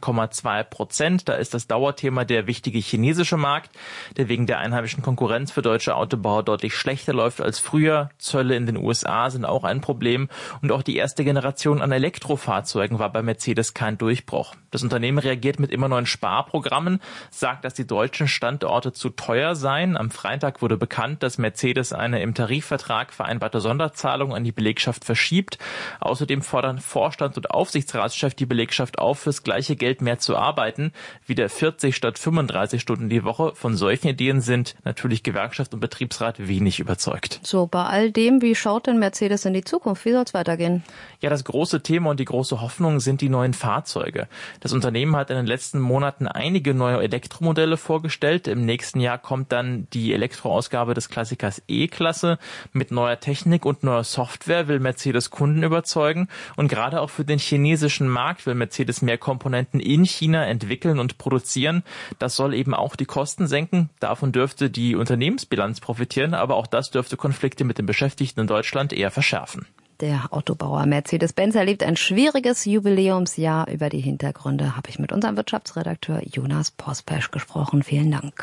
17,2%. Da ist das Dauerthema der wichtige chinesische Markt, der wegen der einheimischen Konkurrenz für deutsche Autobauer deutlich schlechter läuft als früher. Zölle in den USA sind auch ein Problem. Und auch die erste Generation an Elektrofahrzeugen war bei Mercedes kein Durchbruch. Das Unternehmen reagiert mit immer neuen Sparprogrammen, sagt, dass die deutschen Standorte zu teuer seien. Am Freitag wurde bekannt, dass Mercedes eine im Tarifvertrag vereinbarte Sonderzahlung an die Belegschaft verschiebt. Außerdem fordern Vorstand und Aufsichtsratschef die Belegschaft auf, fürs gleiche Geld mehr zu arbeiten. Wieder 40 statt 35 Stunden die Woche. Von solchen Ideen sind natürlich Gewerkschaft und Betriebsrat wenig überzeugt. So, bei all dem, wie schaut denn Mercedes in die Zukunft? Wie soll es weitergehen? Ja, das große Thema und die große Hoffnung sind die neuen Fahrzeuge. Das Unternehmen hat in den letzten Monaten einige neue Elektromodelle vorgestellt. Im nächsten Jahr kommt dann die Elektroausgabe des Klassikers E-Klasse. Mit neuer Technik und neuer Software will Mercedes Kunden überzeugen. Und gerade auch für den chinesischen Markt will Mercedes mehr Komponenten in China entwickeln und produzieren. Das soll eben auch die Kosten senken. Davon dürfte die Unternehmensbilanz profitieren, aber auch das dürfte Konflikte mit den Beschäftigten in Deutschland eher verschärfen. Der Autobauer Mercedes-Benz erlebt ein schwieriges Jubiläumsjahr. Über die Hintergründe habe ich mit unserem Wirtschaftsredakteur Jonas Pospesch gesprochen. Vielen Dank.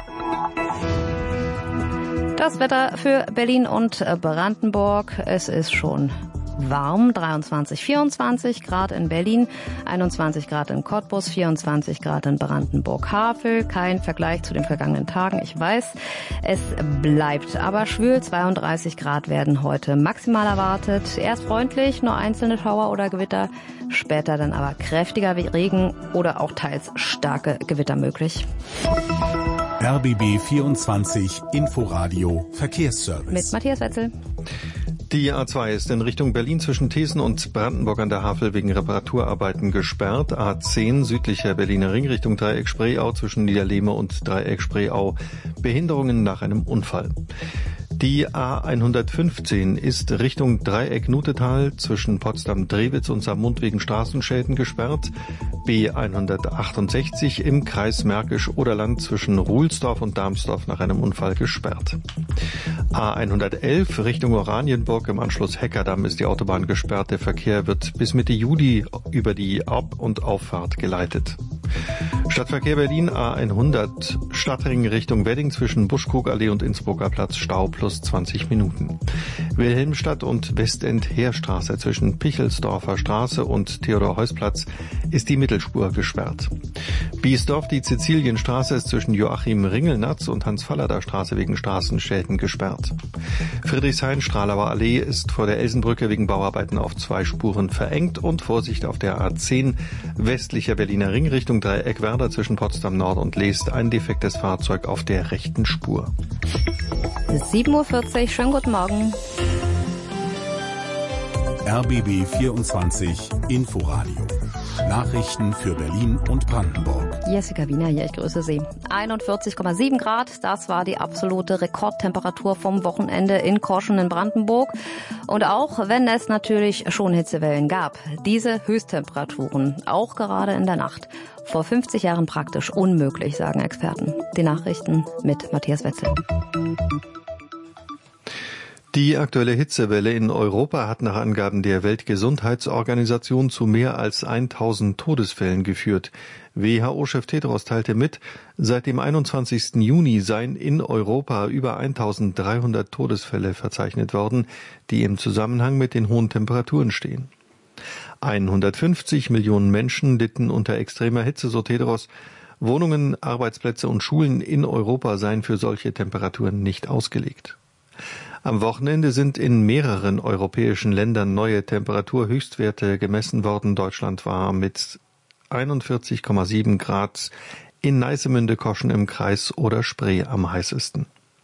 Das Wetter für Berlin und Brandenburg. Es ist schon warm, 23, 24 Grad in Berlin, 21 Grad in Cottbus, 24 Grad in Brandenburg-Havel. Kein Vergleich zu den vergangenen Tagen, ich weiß. Es bleibt aber schwül, 32 Grad werden heute maximal erwartet. Erst freundlich, nur einzelne Schauer oder Gewitter, später dann aber kräftiger Regen oder auch teils starke Gewitter möglich. RBB 24 Inforadio Verkehrsservice. Mit Matthias Wetzel. Die A2 ist in Richtung Berlin zwischen Thesen und Brandenburg an der Havel wegen Reparaturarbeiten gesperrt. A10 südlicher Berliner Ring Richtung Dreieck Spreeau zwischen Niederlehme und Dreieck Spreeau. Behinderungen nach einem Unfall. Die A115 ist Richtung Dreieck Nutetal zwischen Potsdam-Drewitz und Saarmund wegen Straßenschäden gesperrt. B168 im Kreis Märkisch-Oderland zwischen Ruhlsdorf und Darmsdorf nach einem Unfall gesperrt. A111 Richtung Oranienburg im Anschluss Heckerdamm ist die Autobahn gesperrt. Der Verkehr wird bis Mitte Juli über die Ab- und Auffahrt geleitet. Stadtverkehr Berlin A100 Stadtring Richtung Wedding zwischen Buschkrugallee und Innsbrucker Platz Stau plus 20 Minuten. Wilhelmstadt und Westend-Heerstraße zwischen Pichelsdorfer Straße und Theodor-Heuss-Platz ist die Mittelspur gesperrt. Biesdorf, die Sizilienstraße ist zwischen Joachim-Ringelnatz und Hans-Fallader Straße wegen Straßenschäden gesperrt. Friedrichshain-Stralauer Allee ist vor der Elsenbrücke wegen Bauarbeiten auf 2 Spuren verengt und Vorsicht auf der A10 westlicher Berliner Ring Richtung Dreieck-Werder zwischen Potsdam Nord und Leest ein defektes Fahrzeug auf der rechten Spur. 7:40 Uhr, schönen guten Morgen. RBB 24 Inforadio. Nachrichten für Berlin und Brandenburg. Jessica Wiener hier, ich grüße Sie. 41,7 Grad, das war die absolute Rekordtemperatur vom Wochenende in Korschen in Brandenburg. Und auch wenn es natürlich schon Hitzewellen gab, diese Höchsttemperaturen, auch gerade in der Nacht, vor 50 Jahren praktisch unmöglich, sagen Experten. Die Nachrichten mit Matthias Wetzel. Die aktuelle Hitzewelle in Europa hat nach Angaben der Weltgesundheitsorganisation zu mehr als 1000 Todesfällen geführt. WHO-Chef Tedros teilte mit, seit dem 21. Juni seien in Europa über 1300 Todesfälle verzeichnet worden, die im Zusammenhang mit den hohen Temperaturen stehen. 150 Millionen Menschen litten unter extremer Hitze, so Tedros. Wohnungen, Arbeitsplätze und Schulen in Europa seien für solche Temperaturen nicht ausgelegt. Am Wochenende sind in mehreren europäischen Ländern neue Temperaturhöchstwerte gemessen worden. Deutschland war mit 41,7 Grad in Neissemünde, Koschen im Kreis oder Spree am heißesten.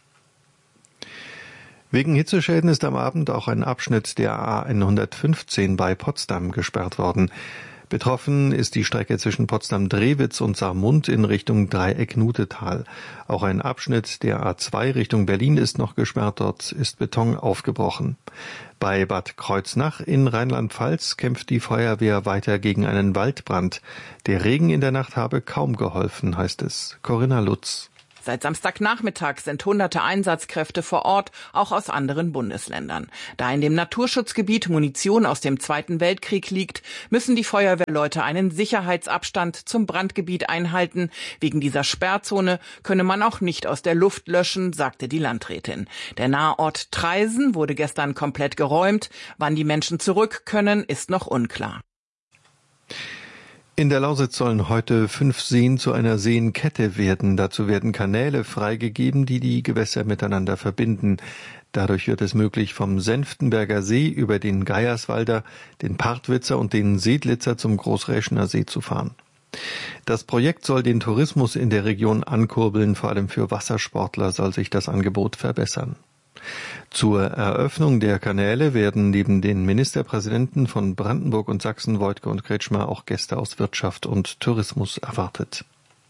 Wegen Hitzeschäden ist am Abend auch ein Abschnitt der A115 bei Potsdam gesperrt worden. Betroffen ist die Strecke zwischen Potsdam-Drewitz und Saarmund in Richtung Dreieck-Nutetal. Auch ein Abschnitt der A2 Richtung Berlin ist noch gesperrt, dort ist Beton aufgebrochen. Bei Bad Kreuznach in Rheinland-Pfalz kämpft die Feuerwehr weiter gegen einen Waldbrand. Der Regen in der Nacht habe kaum geholfen, heißt es. Corinna Lutz. Seit Samstagnachmittag sind hunderte Einsatzkräfte vor Ort, auch aus anderen Bundesländern. Da in dem Naturschutzgebiet Munition aus dem Zweiten Weltkrieg liegt, müssen die Feuerwehrleute einen Sicherheitsabstand zum Brandgebiet einhalten. Wegen dieser Sperrzone könne man auch nicht aus der Luft löschen, sagte die Landrätin. Der nahe Ort Traisen wurde gestern komplett geräumt. Wann die Menschen zurück können, ist noch unklar. In der Lausitz sollen heute 5 Seen zu einer Seenkette werden. Dazu werden Kanäle freigegeben, die die Gewässer miteinander verbinden. Dadurch wird es möglich, vom Senftenberger See über den Geierswalder, den Partwitzer und den Seedlitzer zum Großräschener See zu fahren. Das Projekt soll den Tourismus in der Region ankurbeln. Vor allem für Wassersportler soll sich das Angebot verbessern. Zur Eröffnung der Kanäle werden neben den Ministerpräsidenten von Brandenburg und Sachsen, Woidke und Kretschmer, auch Gäste aus Wirtschaft und Tourismus erwartet.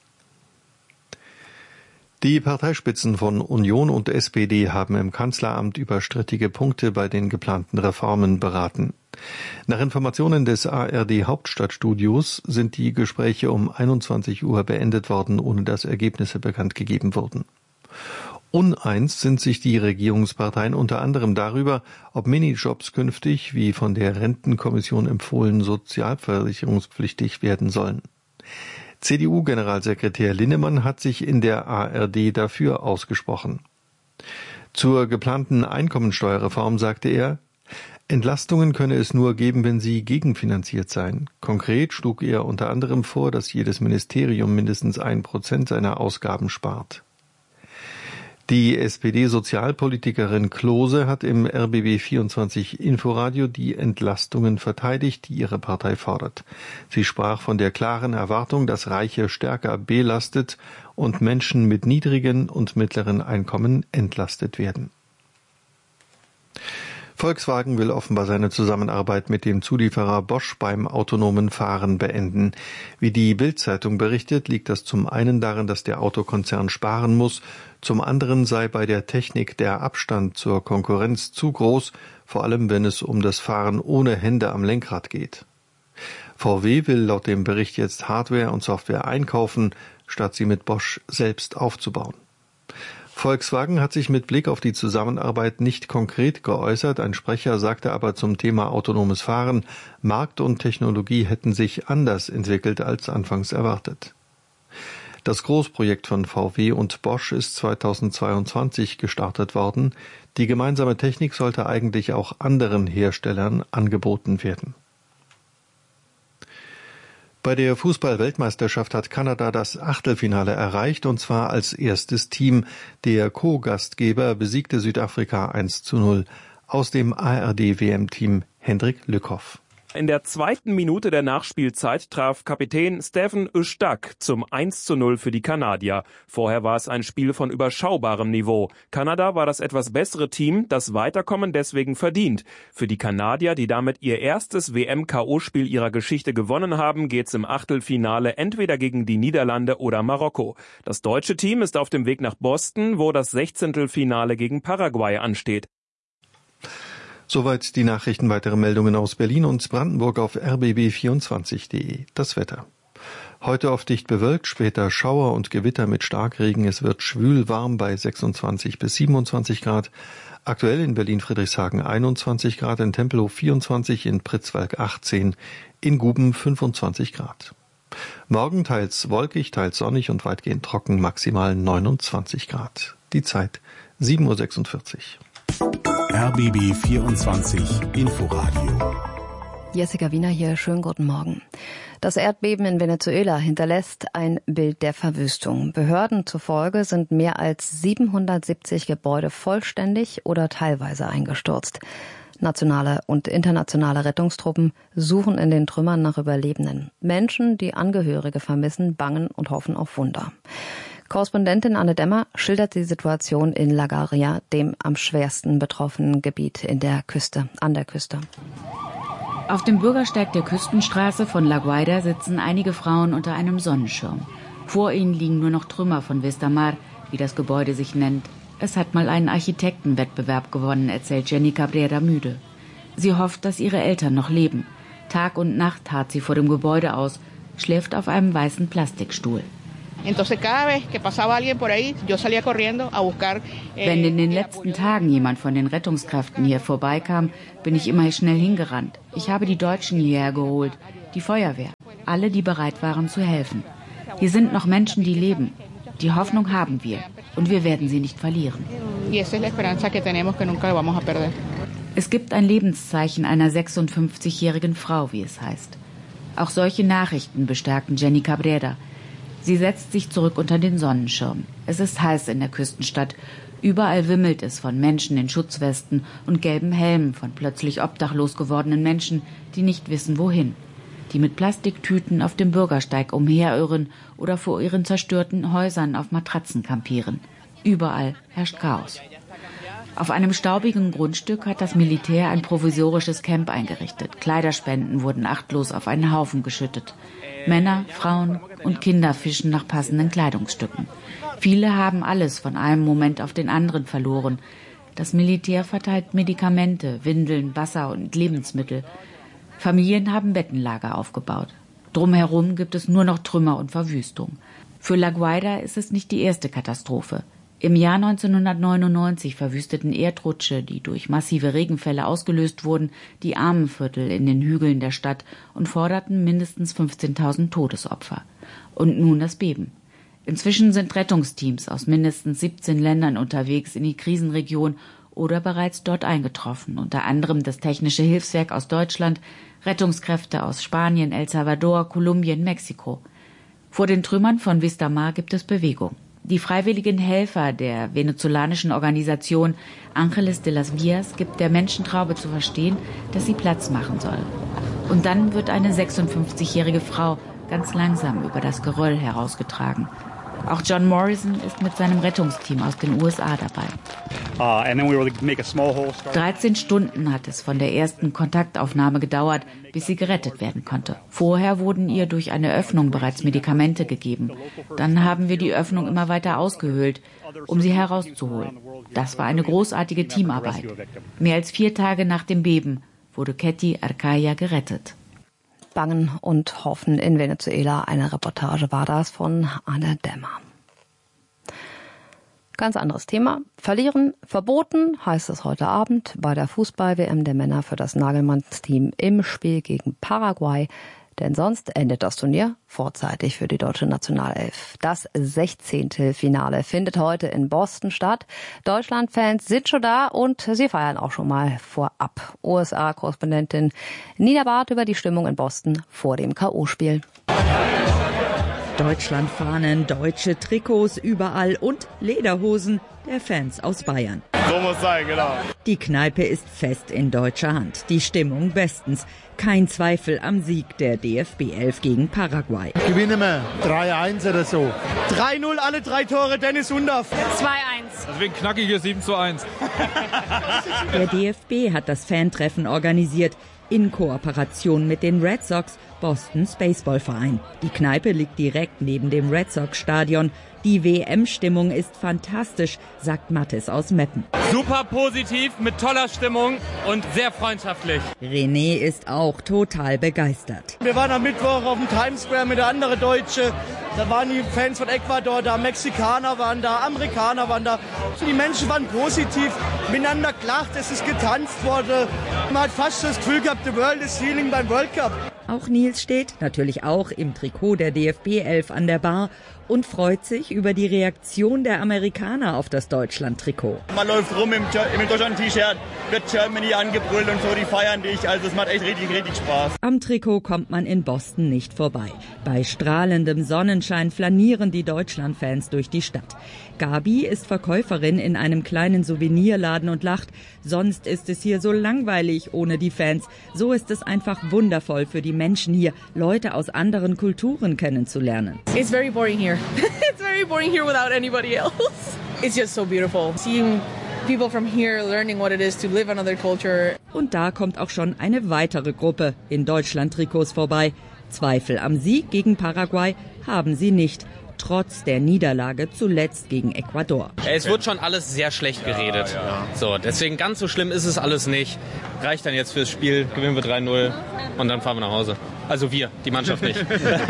Die Parteispitzen von Union und SPD haben im Kanzleramt über strittige Punkte bei den geplanten Reformen beraten. Nach Informationen des ARD Hauptstadtstudios sind die Gespräche um 21 Uhr beendet worden, ohne dass Ergebnisse bekannt gegeben wurden. Uneins sind sich die Regierungsparteien unter anderem darüber, ob Minijobs künftig, wie von der Rentenkommission empfohlen, sozialversicherungspflichtig werden sollen. CDU-Generalsekretär Linnemann hat sich in der ARD dafür ausgesprochen. Zur geplanten Einkommensteuerreform sagte er, Entlastungen könne es nur geben, wenn sie gegenfinanziert seien. Konkret schlug er unter anderem vor, dass jedes Ministerium mindestens 1% seiner Ausgaben spart. Die SPD-Sozialpolitikerin Klose hat im RBB24 Inforadio die Entlastungen verteidigt, die ihre Partei fordert. Sie sprach von der klaren Erwartung, dass Reiche stärker belastet und Menschen mit niedrigen und mittleren Einkommen entlastet werden. Volkswagen will offenbar seine Zusammenarbeit mit dem Zulieferer Bosch beim autonomen Fahren beenden. Wie die Bild-Zeitung berichtet, liegt das zum einen darin, dass der Autokonzern sparen muss, zum anderen sei bei der Technik der Abstand zur Konkurrenz zu groß, vor allem wenn es um das Fahren ohne Hände am Lenkrad geht. VW will laut dem Bericht jetzt Hardware und Software einkaufen, statt sie mit Bosch selbst aufzubauen. Volkswagen hat sich mit Blick auf die Zusammenarbeit nicht konkret geäußert. Ein Sprecher sagte aber zum Thema autonomes Fahren, Markt und Technologie hätten sich anders entwickelt als anfangs erwartet. Das Großprojekt von VW und Bosch ist 2022 gestartet worden. Die gemeinsame Technik sollte eigentlich auch anderen Herstellern angeboten werden. Bei der Fußball-Weltmeisterschaft hat Kanada das Achtelfinale erreicht, und zwar als erstes Team. Der Co-Gastgeber besiegte Südafrika 1:0. Aus dem ARD-WM-Team Hendrik Lückhoff. In der 2. Minute der Nachspielzeit traf Kapitän Stephen Ustak zum 1:0 für die Kanadier. Vorher war es ein Spiel von überschaubarem Niveau. Kanada war das etwas bessere Team, das Weiterkommen deswegen verdient. Für die Kanadier, die damit ihr erstes WM-KO-Spiel ihrer Geschichte gewonnen haben, geht's im Achtelfinale entweder gegen die Niederlande oder Marokko. Das deutsche Team ist auf dem Weg nach Boston, wo das 16. gegen Paraguay ansteht. Soweit die Nachrichten. Weitere Meldungen aus Berlin und Brandenburg auf rbb24.de. Das Wetter. Heute oft dicht bewölkt, später Schauer und Gewitter mit Starkregen. Es wird schwül warm bei 26 bis 27 Grad. Aktuell in Berlin-Friedrichshagen 21 Grad, in Tempelhof 24, in Pritzwalk 18, in Guben 25 Grad. Morgen teils wolkig, teils sonnig und weitgehend trocken, maximal 29 Grad. Die Zeit 7:46 Uhr. RBB 24 Inforadio Jessica Wiener hier, schönen guten Morgen. Das Erdbeben in Venezuela hinterlässt ein Bild der Verwüstung. Behörden zufolge sind mehr als 770 Gebäude vollständig oder teilweise eingestürzt. Nationale und internationale Rettungstruppen suchen in den Trümmern nach Überlebenden. Menschen, die Angehörige vermissen, bangen und hoffen auf Wunder. Korrespondentin Anne Dämmer schildert die Situation in La Guaira, dem am schwersten betroffenen Gebiet an der Küste. Auf dem Bürgersteig der Küstenstraße von La Guaira sitzen einige Frauen unter einem Sonnenschirm. Vor ihnen liegen nur noch Trümmer von Vistamar, wie das Gebäude sich nennt. Es hat mal einen Architektenwettbewerb gewonnen, erzählt Jenny Cabrera müde. Sie hofft, dass ihre Eltern noch leben. Tag und Nacht harrt sie vor dem Gebäude aus, schläft auf einem weißen Plastikstuhl. Wenn in den letzten Tagen jemand von den Rettungskräften hier vorbeikam, bin ich immer schnell hingerannt. Ich habe die Deutschen hierher geholt, die Feuerwehr, alle, die bereit waren zu helfen. Hier sind noch Menschen, die leben. Die Hoffnung haben wir und wir werden sie nicht verlieren. Es gibt ein Lebenszeichen einer 56-jährigen Frau, wie es heißt. Auch solche Nachrichten bestärken Jenny Cabrera. Sie setzt sich zurück unter den Sonnenschirm. Es ist heiß in der Küstenstadt. Überall wimmelt es von Menschen in Schutzwesten und gelben Helmen, von plötzlich obdachlos gewordenen Menschen, die nicht wissen, wohin. Die mit Plastiktüten auf dem Bürgersteig umherirren oder vor ihren zerstörten Häusern auf Matratzen kampieren. Überall herrscht Chaos. Auf einem staubigen Grundstück hat das Militär ein provisorisches Camp eingerichtet. Kleiderspenden wurden achtlos auf einen Haufen geschüttet. Männer, Frauen und Kinder fischen nach passenden Kleidungsstücken. Viele haben alles von einem Moment auf den anderen verloren. Das Militär verteilt Medikamente, Windeln, Wasser und Lebensmittel. Familien haben Bettenlager aufgebaut. Drumherum gibt es nur noch Trümmer und Verwüstung. Für La Guaira ist es nicht die erste Katastrophe. Im Jahr 1999 verwüsteten Erdrutsche, die durch massive Regenfälle ausgelöst wurden, die Armenviertel in den Hügeln der Stadt und forderten mindestens 15.000 Todesopfer. Und nun das Beben. Inzwischen sind Rettungsteams aus mindestens 17 Ländern unterwegs in die Krisenregion oder bereits dort eingetroffen, unter anderem das Technische Hilfswerk aus Deutschland, Rettungskräfte aus Spanien, El Salvador, Kolumbien, Mexiko. Vor den Trümmern von Vistamar gibt es Bewegung. Die freiwilligen Helfer der venezolanischen Organisation Ángeles de las Vías gibt der Menschentraube zu verstehen, dass sie Platz machen soll. Und dann wird eine 56-jährige Frau ganz langsam über das Geröll herausgetragen. Auch John Morrison ist mit seinem Rettungsteam aus den USA dabei. 13 Stunden hat es von der ersten Kontaktaufnahme gedauert, bis sie gerettet werden konnte. Vorher wurden ihr durch eine Öffnung bereits Medikamente gegeben. Dann haben wir die Öffnung immer weiter ausgehöhlt, um sie herauszuholen. Das war eine großartige Teamarbeit. Mehr als 4 Tage nach dem Beben wurde Ketty Arcaya gerettet. Bangen und Hoffen in Venezuela. Eine Reportage war das von Anne Dämmer. Ganz anderes Thema. Verlieren verboten, heißt es heute Abend bei der Fußball-WM der Männer für das Nagelmanns-Team im Spiel gegen Paraguay. Denn sonst endet das Turnier vorzeitig für die deutsche Nationalelf. Das 16. Finale findet heute in Boston statt. Deutschland-Fans sind schon da und sie feiern auch schon mal vorab. USA-Korrespondentin Nina Barth über die Stimmung in Boston vor dem K.O.-Spiel. Deutschlandfahnen, deutsche Trikots überall und Lederhosen der Fans aus Bayern. So muss sein, genau. Die Kneipe ist fest in deutscher Hand. Die Stimmung bestens. Kein Zweifel am Sieg der DFB 11 gegen Paraguay. Gewinnen wir 3-1 oder so. 3-0, alle 3 Tore, Dennis Undaff. 2-1. Deswegen knackige 7-1. Der DFB hat das Fantreffen organisiert. In Kooperation mit den Red Sox, Bostons Baseballverein. Die Kneipe liegt direkt neben dem Red Sox Stadion. Die WM-Stimmung ist fantastisch, sagt Mathis aus Meppen. Super positiv, mit toller Stimmung und sehr freundschaftlich. René ist auch total begeistert. Wir waren am Mittwoch auf dem Times Square mit der anderen Deutsche. Da waren die Fans von Ecuador da, Mexikaner waren da, Amerikaner waren da. Die Menschen waren positiv, miteinander gelacht, es ist getanzt worden. Man hat fast das Gefühl gehabt, the world is healing beim World Cup. Auch Nils steht, natürlich auch im Trikot der DFB-11 an der Bar und freut sich über die Reaktion der Amerikaner auf das Deutschland-Trikot. Man läuft rum im Deutschland-T-Shirt, wird Germany angebrüllt und so, die feiern dich, also es macht echt richtig Spaß. Am Trikot kommt man in Boston nicht vorbei. Bei strahlendem Sonnenschein flanieren die Deutschland-Fans durch die Stadt. Gabi ist Verkäuferin in einem kleinen Souvenirladen und lacht. Sonst ist es hier so langweilig ohne die Fans. So ist es einfach wundervoll für die Menschen hier, Leute aus anderen Kulturen kennenzulernen. It's very boring here. It's very boring here without anybody else. It's just so beautiful. Seeing people from here learning what it is to live another culture. Und da kommt auch schon eine weitere Gruppe in Deutschland-Trikots vorbei. Zweifel am Sieg gegen Paraguay haben sie nicht. Trotz der Niederlage zuletzt gegen Ecuador. Es wird schon alles sehr schlecht geredet. Ja. So, deswegen ganz so schlimm ist es alles nicht. Reicht dann jetzt fürs Spiel, gewinnen wir 3-0 und dann fahren wir nach Hause. Also wir, die Mannschaft nicht.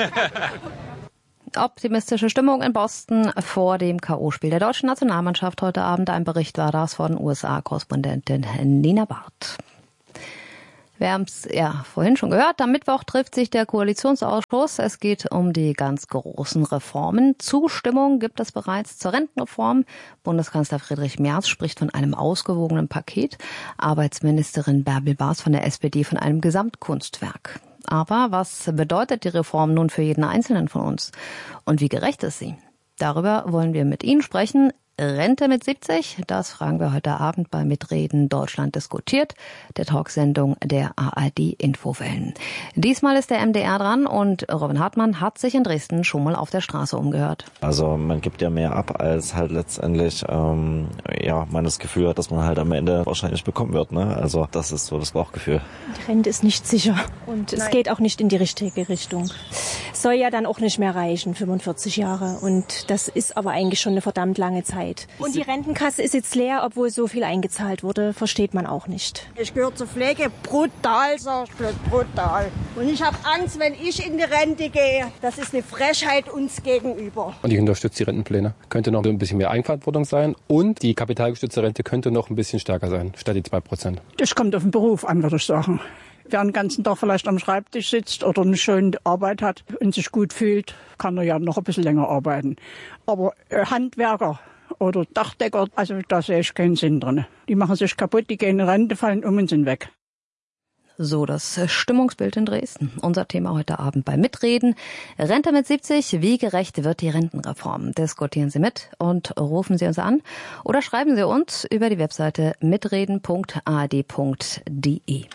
Optimistische Stimmung in Boston vor dem K.O.-Spiel der deutschen Nationalmannschaft heute Abend. Ein Bericht war das von USA-Korrespondentin Nina Barth. Wir haben es ja vorhin schon gehört, am Mittwoch trifft sich der Koalitionsausschuss. Es geht um die ganz großen Reformen. Zustimmung gibt es bereits zur Rentenreform. Bundeskanzler Friedrich Merz spricht von einem ausgewogenen Paket. Arbeitsministerin Bärbel Baas von der SPD von einem Gesamtkunstwerk. Aber was bedeutet die Reform nun für jeden Einzelnen von uns? Und wie gerecht ist sie? Darüber wollen wir mit Ihnen sprechen. Rente mit 70, das fragen wir heute Abend bei Mitreden Deutschland diskutiert, der Talksendung der ARD Infowellen. Diesmal ist der MDR dran und Robin Hartmann hat sich in Dresden schon mal auf der Straße umgehört. Also man gibt ja mehr ab, als halt letztendlich man das Gefühl hat, dass man halt am Ende wahrscheinlich bekommen wird. Ne? Also das ist so das Bauchgefühl. Die Rente ist nicht sicher und es geht auch nicht in die richtige Richtung. Es soll ja dann auch nicht mehr reichen, 45 Jahre, und das ist aber eigentlich schon eine verdammt lange Zeit. Und die Rentenkasse ist jetzt leer, obwohl so viel eingezahlt wurde, versteht man auch nicht. Ich gehöre zur Pflege, brutal, sag ich, brutal. Und ich habe Angst, wenn ich in die Rente gehe. Das ist eine Frechheit uns gegenüber. Und ich unterstütze die Rentenpläne. Könnte noch ein bisschen mehr Eigenverantwortung sein und die kapitalgestützte Rente könnte noch ein bisschen stärker sein, statt die 2%. Das kommt auf den Beruf an, würde ich sagen. Wer den ganzen Tag vielleicht am Schreibtisch sitzt oder eine schöne Arbeit hat und sich gut fühlt, kann er ja noch ein bisschen länger arbeiten. Aber Handwerker oder Dachdecker, also da sehe ich keinen Sinn drin. Die machen sich kaputt, die gehen in Rente, fallen um und sind weg. So das Stimmungsbild in Dresden. Unser Thema heute Abend bei Mitreden. Rente mit 70, wie gerecht wird die Rentenreform? Diskutieren Sie mit und rufen Sie uns an oder schreiben Sie uns über die Webseite mitreden.ard.de.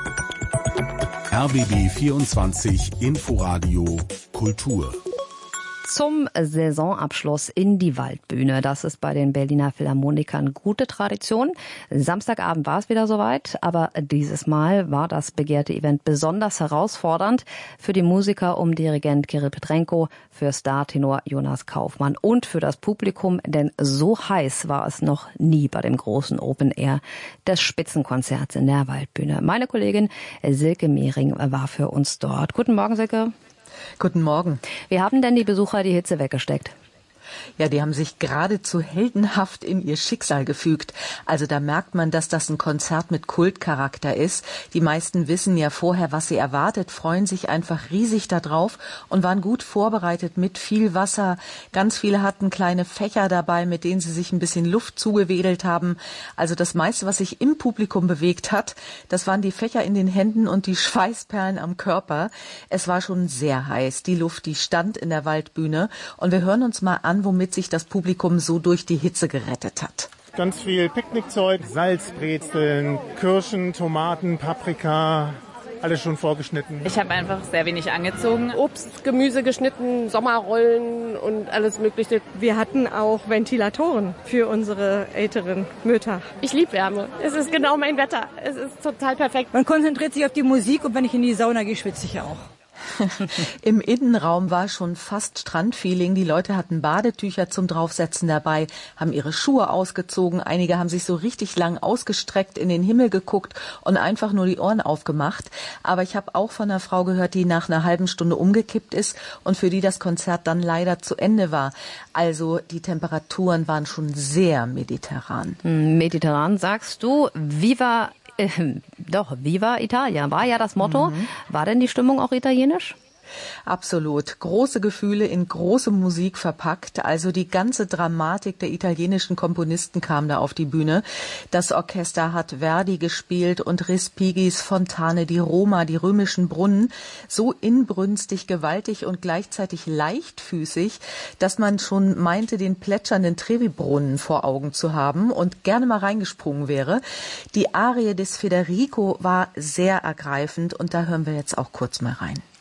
RBB 24 Inforadio Kultur. Zum Saisonabschluss in die Waldbühne. Das ist bei den Berliner Philharmonikern gute Tradition. Samstagabend war es wieder soweit, aber dieses Mal war das begehrte Event besonders herausfordernd für die Musiker um Dirigent Kirill Petrenko, für Startenor Jonas Kaufmann und für das Publikum, denn so heiß war es noch nie bei dem großen Open Air des Spitzenkonzerts in der Waldbühne. Meine Kollegin Silke Mehring war für uns dort. Guten Morgen, Silke. Guten Morgen. Wie haben denn die Besucher die Hitze weggesteckt? Ja, die haben sich geradezu heldenhaft in ihr Schicksal gefügt. Also da merkt man, dass das ein Konzert mit Kultcharakter ist. Die meisten wissen ja vorher, was sie erwartet, freuen sich einfach riesig darauf und waren gut vorbereitet mit viel Wasser. Ganz viele hatten kleine Fächer dabei, mit denen sie sich ein bisschen Luft zugewedelt haben. Also das meiste, was sich im Publikum bewegt hat, das waren die Fächer in den Händen und die Schweißperlen am Körper. Es war schon sehr heiß. Die Luft, die stand in der Waldbühne. Und wir hören uns mal an, womit sich das Publikum so durch die Hitze gerettet hat. Ganz viel Picknickzeug, Salzbrezeln, Kirschen, Tomaten, Paprika, alles schon vorgeschnitten. Ich habe einfach sehr wenig angezogen. Obst, Gemüse geschnitten, Sommerrollen und alles Mögliche. Wir hatten auch Ventilatoren für unsere älteren Mütter. Ich liebe Wärme. Es ist genau mein Wetter. Es ist total perfekt. Man konzentriert sich auf die Musik und wenn ich in die Sauna gehe, schwitze ich ja auch. Im Innenraum war schon fast Strandfeeling. Die Leute hatten Badetücher zum Draufsetzen dabei, haben ihre Schuhe ausgezogen. Einige haben sich so richtig lang ausgestreckt, in den Himmel geguckt und einfach nur die Ohren aufgemacht. Aber ich habe auch von einer Frau gehört, die nach einer halben Stunde umgekippt ist und für die das Konzert dann leider zu Ende war. Also die Temperaturen waren schon sehr mediterran. Mediterran, sagst du. Wie war Doch, Viva Italia war ja das Motto. War denn die Stimmung auch italienisch? Absolut. Große Gefühle in große Musik verpackt. Also die ganze Dramatik der italienischen Komponisten kam da auf die Bühne. Das Orchester hat Verdi gespielt und Respigis Fontane, die Roma, die römischen Brunnen. So inbrünstig, gewaltig und gleichzeitig leichtfüßig, dass man schon meinte, den plätschernden Trevi-Brunnen vor Augen zu haben und gerne mal reingesprungen wäre. Die Arie des Federico war sehr ergreifend und da hören wir jetzt auch kurz mal rein.